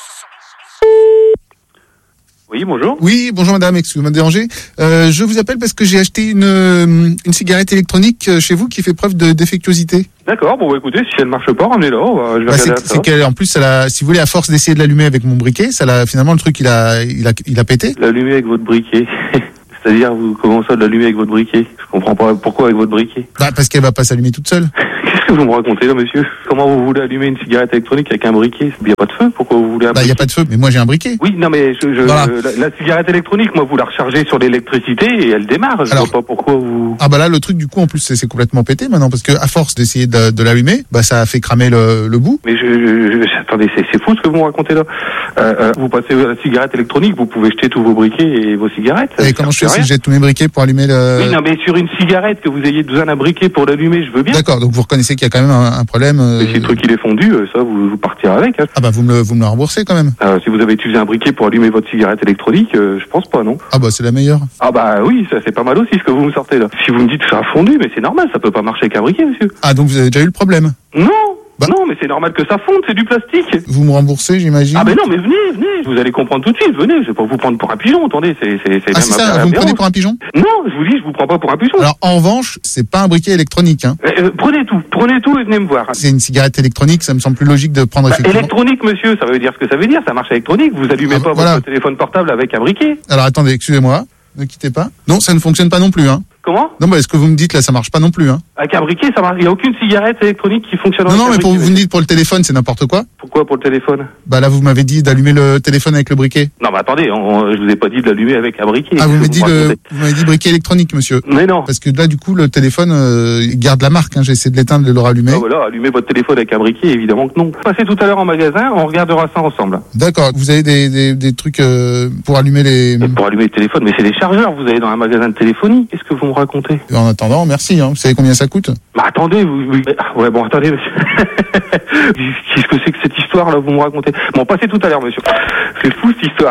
Oui, bonjour. Oui, bonjour madame, excusez-moi de déranger. Euh, je vous appelle parce que j'ai acheté une, euh, une cigarette électronique chez vous qui fait preuve de défectuosité. D'accord, bon bah écoutez, si elle marche pas, ramenez-la, on va- je vais Bah, regarder c'est ça. c'est qu'elle, en plus, elle a, si vous voulez, à force d'essayer de l'allumer avec mon briquet, ça l'a, finalement, le truc, il a, il a, il a pété. L'allumer avec votre briquet. C'est-à-dire, vous commencez à l'allumer avec votre briquet. Je comprends pas pourquoi avec votre briquet. Bah, parce qu'elle va pas s'allumer toute seule. Qu'est-ce que vous me racontez là, monsieur? Comment vous voulez allumer une cigarette électronique avec un briquet? Il n'y a pas de feu? Pourquoi vous voulez un Bah, il y a pas de feu, mais moi j'ai un briquet. Oui, non, mais je, je, Voilà. euh, la, la cigarette électronique, moi, vous la rechargez sur l'électricité et elle démarre. Je Alors- vois pas pourquoi vous... Ah bah là, le truc, du coup, en plus, c'est c'est complètement pété maintenant, parce que à force d'essayer de, de l'allumer, bah, ça a fait cramer le, le bout. Mais je, je, je- attendez, c'est, c'est fou ce que vous me racontez là. Euh, euh, vous passez à la cigarette électronique, vous pouvez jeter tous vos briquets et vos cigarettes. Et ça comment je sert fais à si rien. je jette tous mes briquets pour allumer le... Oui, non, mais sur une cigarette, que vous ayez besoin d'un briquet pour l'allumer, je veux bien. D'accord, donc vous reconnaissez qu'il y a quand même un, un problème. euh, Mais si le truc il est fondu, euh, ça, vous, vous partirez avec. Hein. Ah bah vous me le, vous me le remboursez quand même. Euh, si vous avez utilisé un briquet pour allumer votre cigarette électronique, euh, je pense pas, non. Ah bah c'est la meilleure. Ah bah oui, ça c'est pas mal aussi ce que vous me sortez là. Si vous me dites que ça a fondu, mais c'est normal, ça peut pas marcher avec un briquet, monsieur. Ah donc vous avez déjà eu le problème. Non, non, mais c'est normal que ça fonde, c'est du plastique. Vous me remboursez, j'imagine. Ah ben non, mais venez, venez, vous allez comprendre tout de suite, venez, je vais pas vous prendre pour un pigeon, attendez, c'est c'est c'est Ah c'est ça, vous me prenez pour un pigeon? Non, je vous dis, je vous prends pas pour un pigeon. Alors en revanche, c'est pas un briquet électronique. Hein. Euh, euh, prenez tout, prenez tout et venez me voir. C'est une cigarette électronique, ça me semble plus logique de prendre Bah, effectivement. électronique, monsieur, ça veut dire ce que ça veut dire, ça marche électronique, vous allumez Ah, pas voilà. votre téléphone portable avec un briquet. Alors attendez, excusez-moi, ne quittez pas. Non, ça ne fonctionne pas non plus. Hein. Comment? Non, bah, ce que vous me dites là, ça marche pas non plus. Hein. Avec un briquet, ça marche, il y a aucune cigarette électronique qui fonctionne Non, avec non, un mais pour, briquet, vous me dites pour le téléphone, c'est n'importe quoi. Pourquoi pour le téléphone? Bah là, vous m'avez dit d'allumer le téléphone avec le briquet. Non, mais attendez, on- je vous ai pas dit de l'allumer avec un briquet. Ah, vous Qu'est-ce m'avez que dit, me le, racontez vous m'avez dit briquet électronique, monsieur. Mais non. Parce que là, du coup, le téléphone euh, il garde la marque. Hein. J'ai essayé de l'éteindre, de le rallumer. Ah voilà, allumer votre téléphone avec un briquet, évidemment que non. Passez tout à l'heure en magasin, on regardera ça ensemble. D'accord. Vous avez des, des, des trucs euh, pour allumer les. Pour allumer le téléphone, mais c'est des chargeurs, vous allez dans un magasin de téléphonie, qu'est-ce que vous me racontez? En attendant, merci. Hein. Vous savez combien ça coûte? Bah attendez, vous... vous- ah, ouais, bon, attendez, monsieur. Qu'est-ce que c'est que cette histoire-là, vous me racontez? Bon, passez tout à l'heure, monsieur. C'est fou, cette histoire.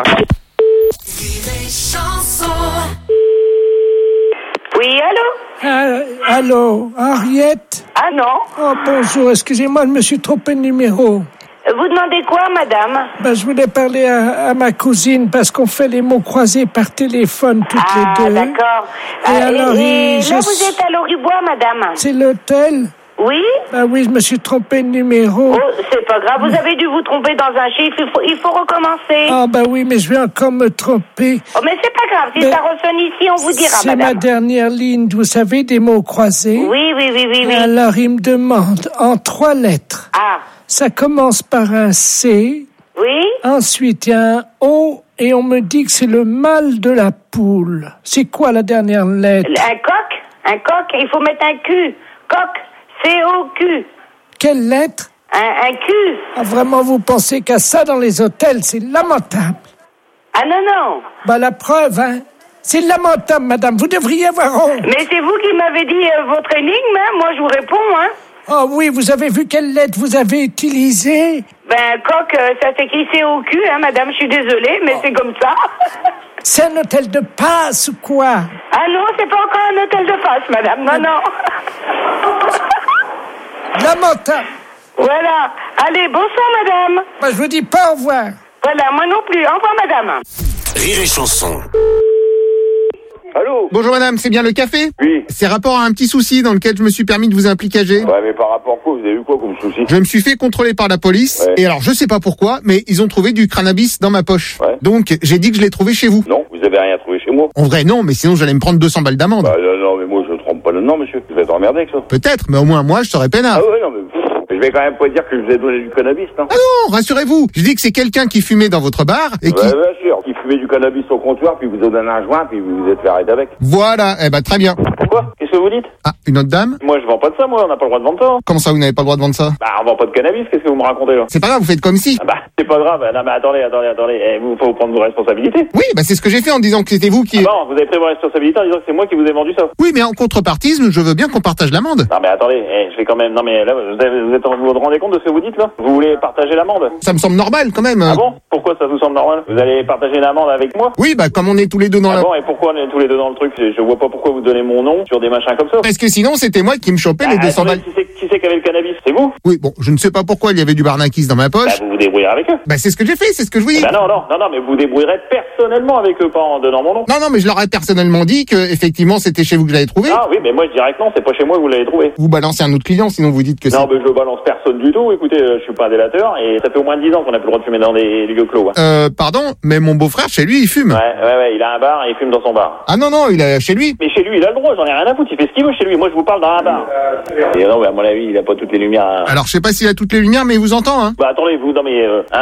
Oui, allô? Ah, allô, Henriette? Ah non? Oh, bonjour, excusez-moi, je me suis trompé de numéro. Vous demandez quoi, madame? Ben, je voulais parler à, à ma cousine parce qu'on fait les mots croisés par téléphone toutes Ah, les deux. d'accord. Et Ah, alors, et- il- là, je- vous êtes à Loribois, madame? C'est l'hôtel? Oui? Ben oui, je me suis trompé de numéro. Oh, c'est pas grave, vous avez dû vous tromper dans un chiffre, il faut, il faut recommencer. Ah ben oui, mais je vais encore me tromper. Oh, mais c'est pas grave, si Mais ça ressonne ici, on vous dira, C'est ma madame. dernière ligne, vous savez, des mots croisés. Oui, oui, oui, oui, oui. Alors, il me demande en trois lettres. Ah. Ça commence par un C. Oui? Ensuite, il y a un O et on me dit que c'est le mâle de la poule. C'est quoi la dernière lettre? Un coq? Un coq, il faut mettre un Q. Coq, C O Q. Quelle lettre? Un, un Q. Ah, vraiment, vous pensez qu'à ça dans les hôtels, c'est lamentable. Ah non, non. Bah, la preuve, hein. C'est lamentable, madame. Vous devriez avoir honte. Mais c'est vous qui m'avez dit euh, votre énigme, hein. Moi je vous réponds, hein. Oh oui, vous avez vu quelle lettre vous avez utilisée? Ben, coq, euh, ça s'écrit C O Q, hein, madame, je suis désolée, mais c'est comme ça. C'est un hôtel de passe ou quoi? Ah non, c'est pas encore un hôtel de face, madame, non, non. Lamentable. Voilà. Allez, bonsoir, madame. Bah, je vous dis pas au revoir. Voilà, moi non plus. Au revoir, madame. Rire et chanson. Allô? Bonjour madame, c'est bien le café? Oui. C'est rapport à un petit souci dans lequel je me suis permis de vous impliquer. Ouais, mais par rapport à quoi? Vous avez eu quoi comme souci? Je me suis fait contrôler par la police, Ouais. et alors je sais pas pourquoi, mais ils ont trouvé du cannabis dans ma poche. Ouais. Donc j'ai dit que je l'ai trouvé chez vous. Non, vous avez rien trouvé chez moi. En vrai non, mais sinon j'allais me prendre deux cents balles d'amende. Bah non, non, mais moi je ne trompe pas le nom, monsieur. Je vais être emmerdé avec ça. Peut-être, mais au moins moi je serais peinard. Ah ouais, non, mais pff, je vais quand même pas dire que je vous ai donné du cannabis, non? Ah non, rassurez-vous, je dis que c'est quelqu'un qui fumait dans votre bar et qui... Ouais, bien sûr. Qui fumait du cannabis au comptoir, puis vous a donné un joint, puis vous vous êtes fait arrêter avec. Voilà, eh ben très bien. Quoi? Qu'est-ce que vous dites? Ah, une autre dame? Moi, je vends pas de ça, moi. On n'a pas le droit de vendre ça. Comment ça, vous n'avez pas le droit de vendre ça? Bah, on vend pas de cannabis. Qu'est-ce que vous me racontez, là? C'est pas grave, vous faites comme si. Ah bah, c'est pas grave. Non, mais attendez, attendez, attendez. Eh, vous, faut prendre vos responsabilités. Oui, bah c'est ce que j'ai fait en disant que c'était vous qui... Ah bon, vous avez pris vos responsabilités en disant que c'est moi qui vous ai vendu ça. Oui, mais en contrepartie, je veux bien qu'on partage l'amende. Non, mais attendez, eh, je vais quand même... Non, mais là, vous, avez, vous, êtes, vous vous rendez compte de ce que vous dites, là? Vous voulez partager l'amende? Ça me semble normal, quand même. Ah bon? Pourquoi ça vous semble normal? Vous allez partager l'amende avec moi? Oui, bah comme on est tous les deux dans ah la... bon, et pourquoi on est tous les deux dans le truc? Je, je vois pas pourquoi vous donnez mon nom sur des machins comme ça. Parce que sinon, c'était moi qui me chopais Ah, les deux cents attendez, balles. Qui c'est qui, c'est qui avait le cannabis? C'est vous? Oui, bon, je ne sais pas pourquoi il y avait du barnaquis dans ma poche. Bah, vous vous débrouillerez avec eux. Bah c'est ce que j'ai fait, c'est ce que je vous dis. Bah non, non, non, non, mais vous débrouillerez personnellement avec eux, pas en donnant mon nom. Non, non, mais je leur ai personnellement dit que effectivement c'était chez vous que je l'avais trouvé. Ah oui, mais moi je dirais que non, c'est pas chez moi que vous l'avez trouvé. Vous balancez un autre client, sinon vous dites que c'est... Non, mais je balance personne du tout. Écoutez, euh, je suis pas un délateur et ça fait au moins dix ans qu'on a plus le droit de fumer dans des lieux clos. Hein. Euh, pardon, mais mon beau-frère, chez lui, il fume. Ouais, ouais, ouais, il a un bar et il fume dans son bar. Ah non, non, il est chez lui. Mais chez lui, il a le droit, j'en ai rien à foutre, il fait ce qu'il veut chez lui. Moi, je vous parle dans un bar. Et non, mais à mon avis, il a pas toutes les lumières. Hein. Alors, je sais pas s'il a toutes les lumières, mais il vous entend, hein. Bah attendez, vous, non mais, euh, hein,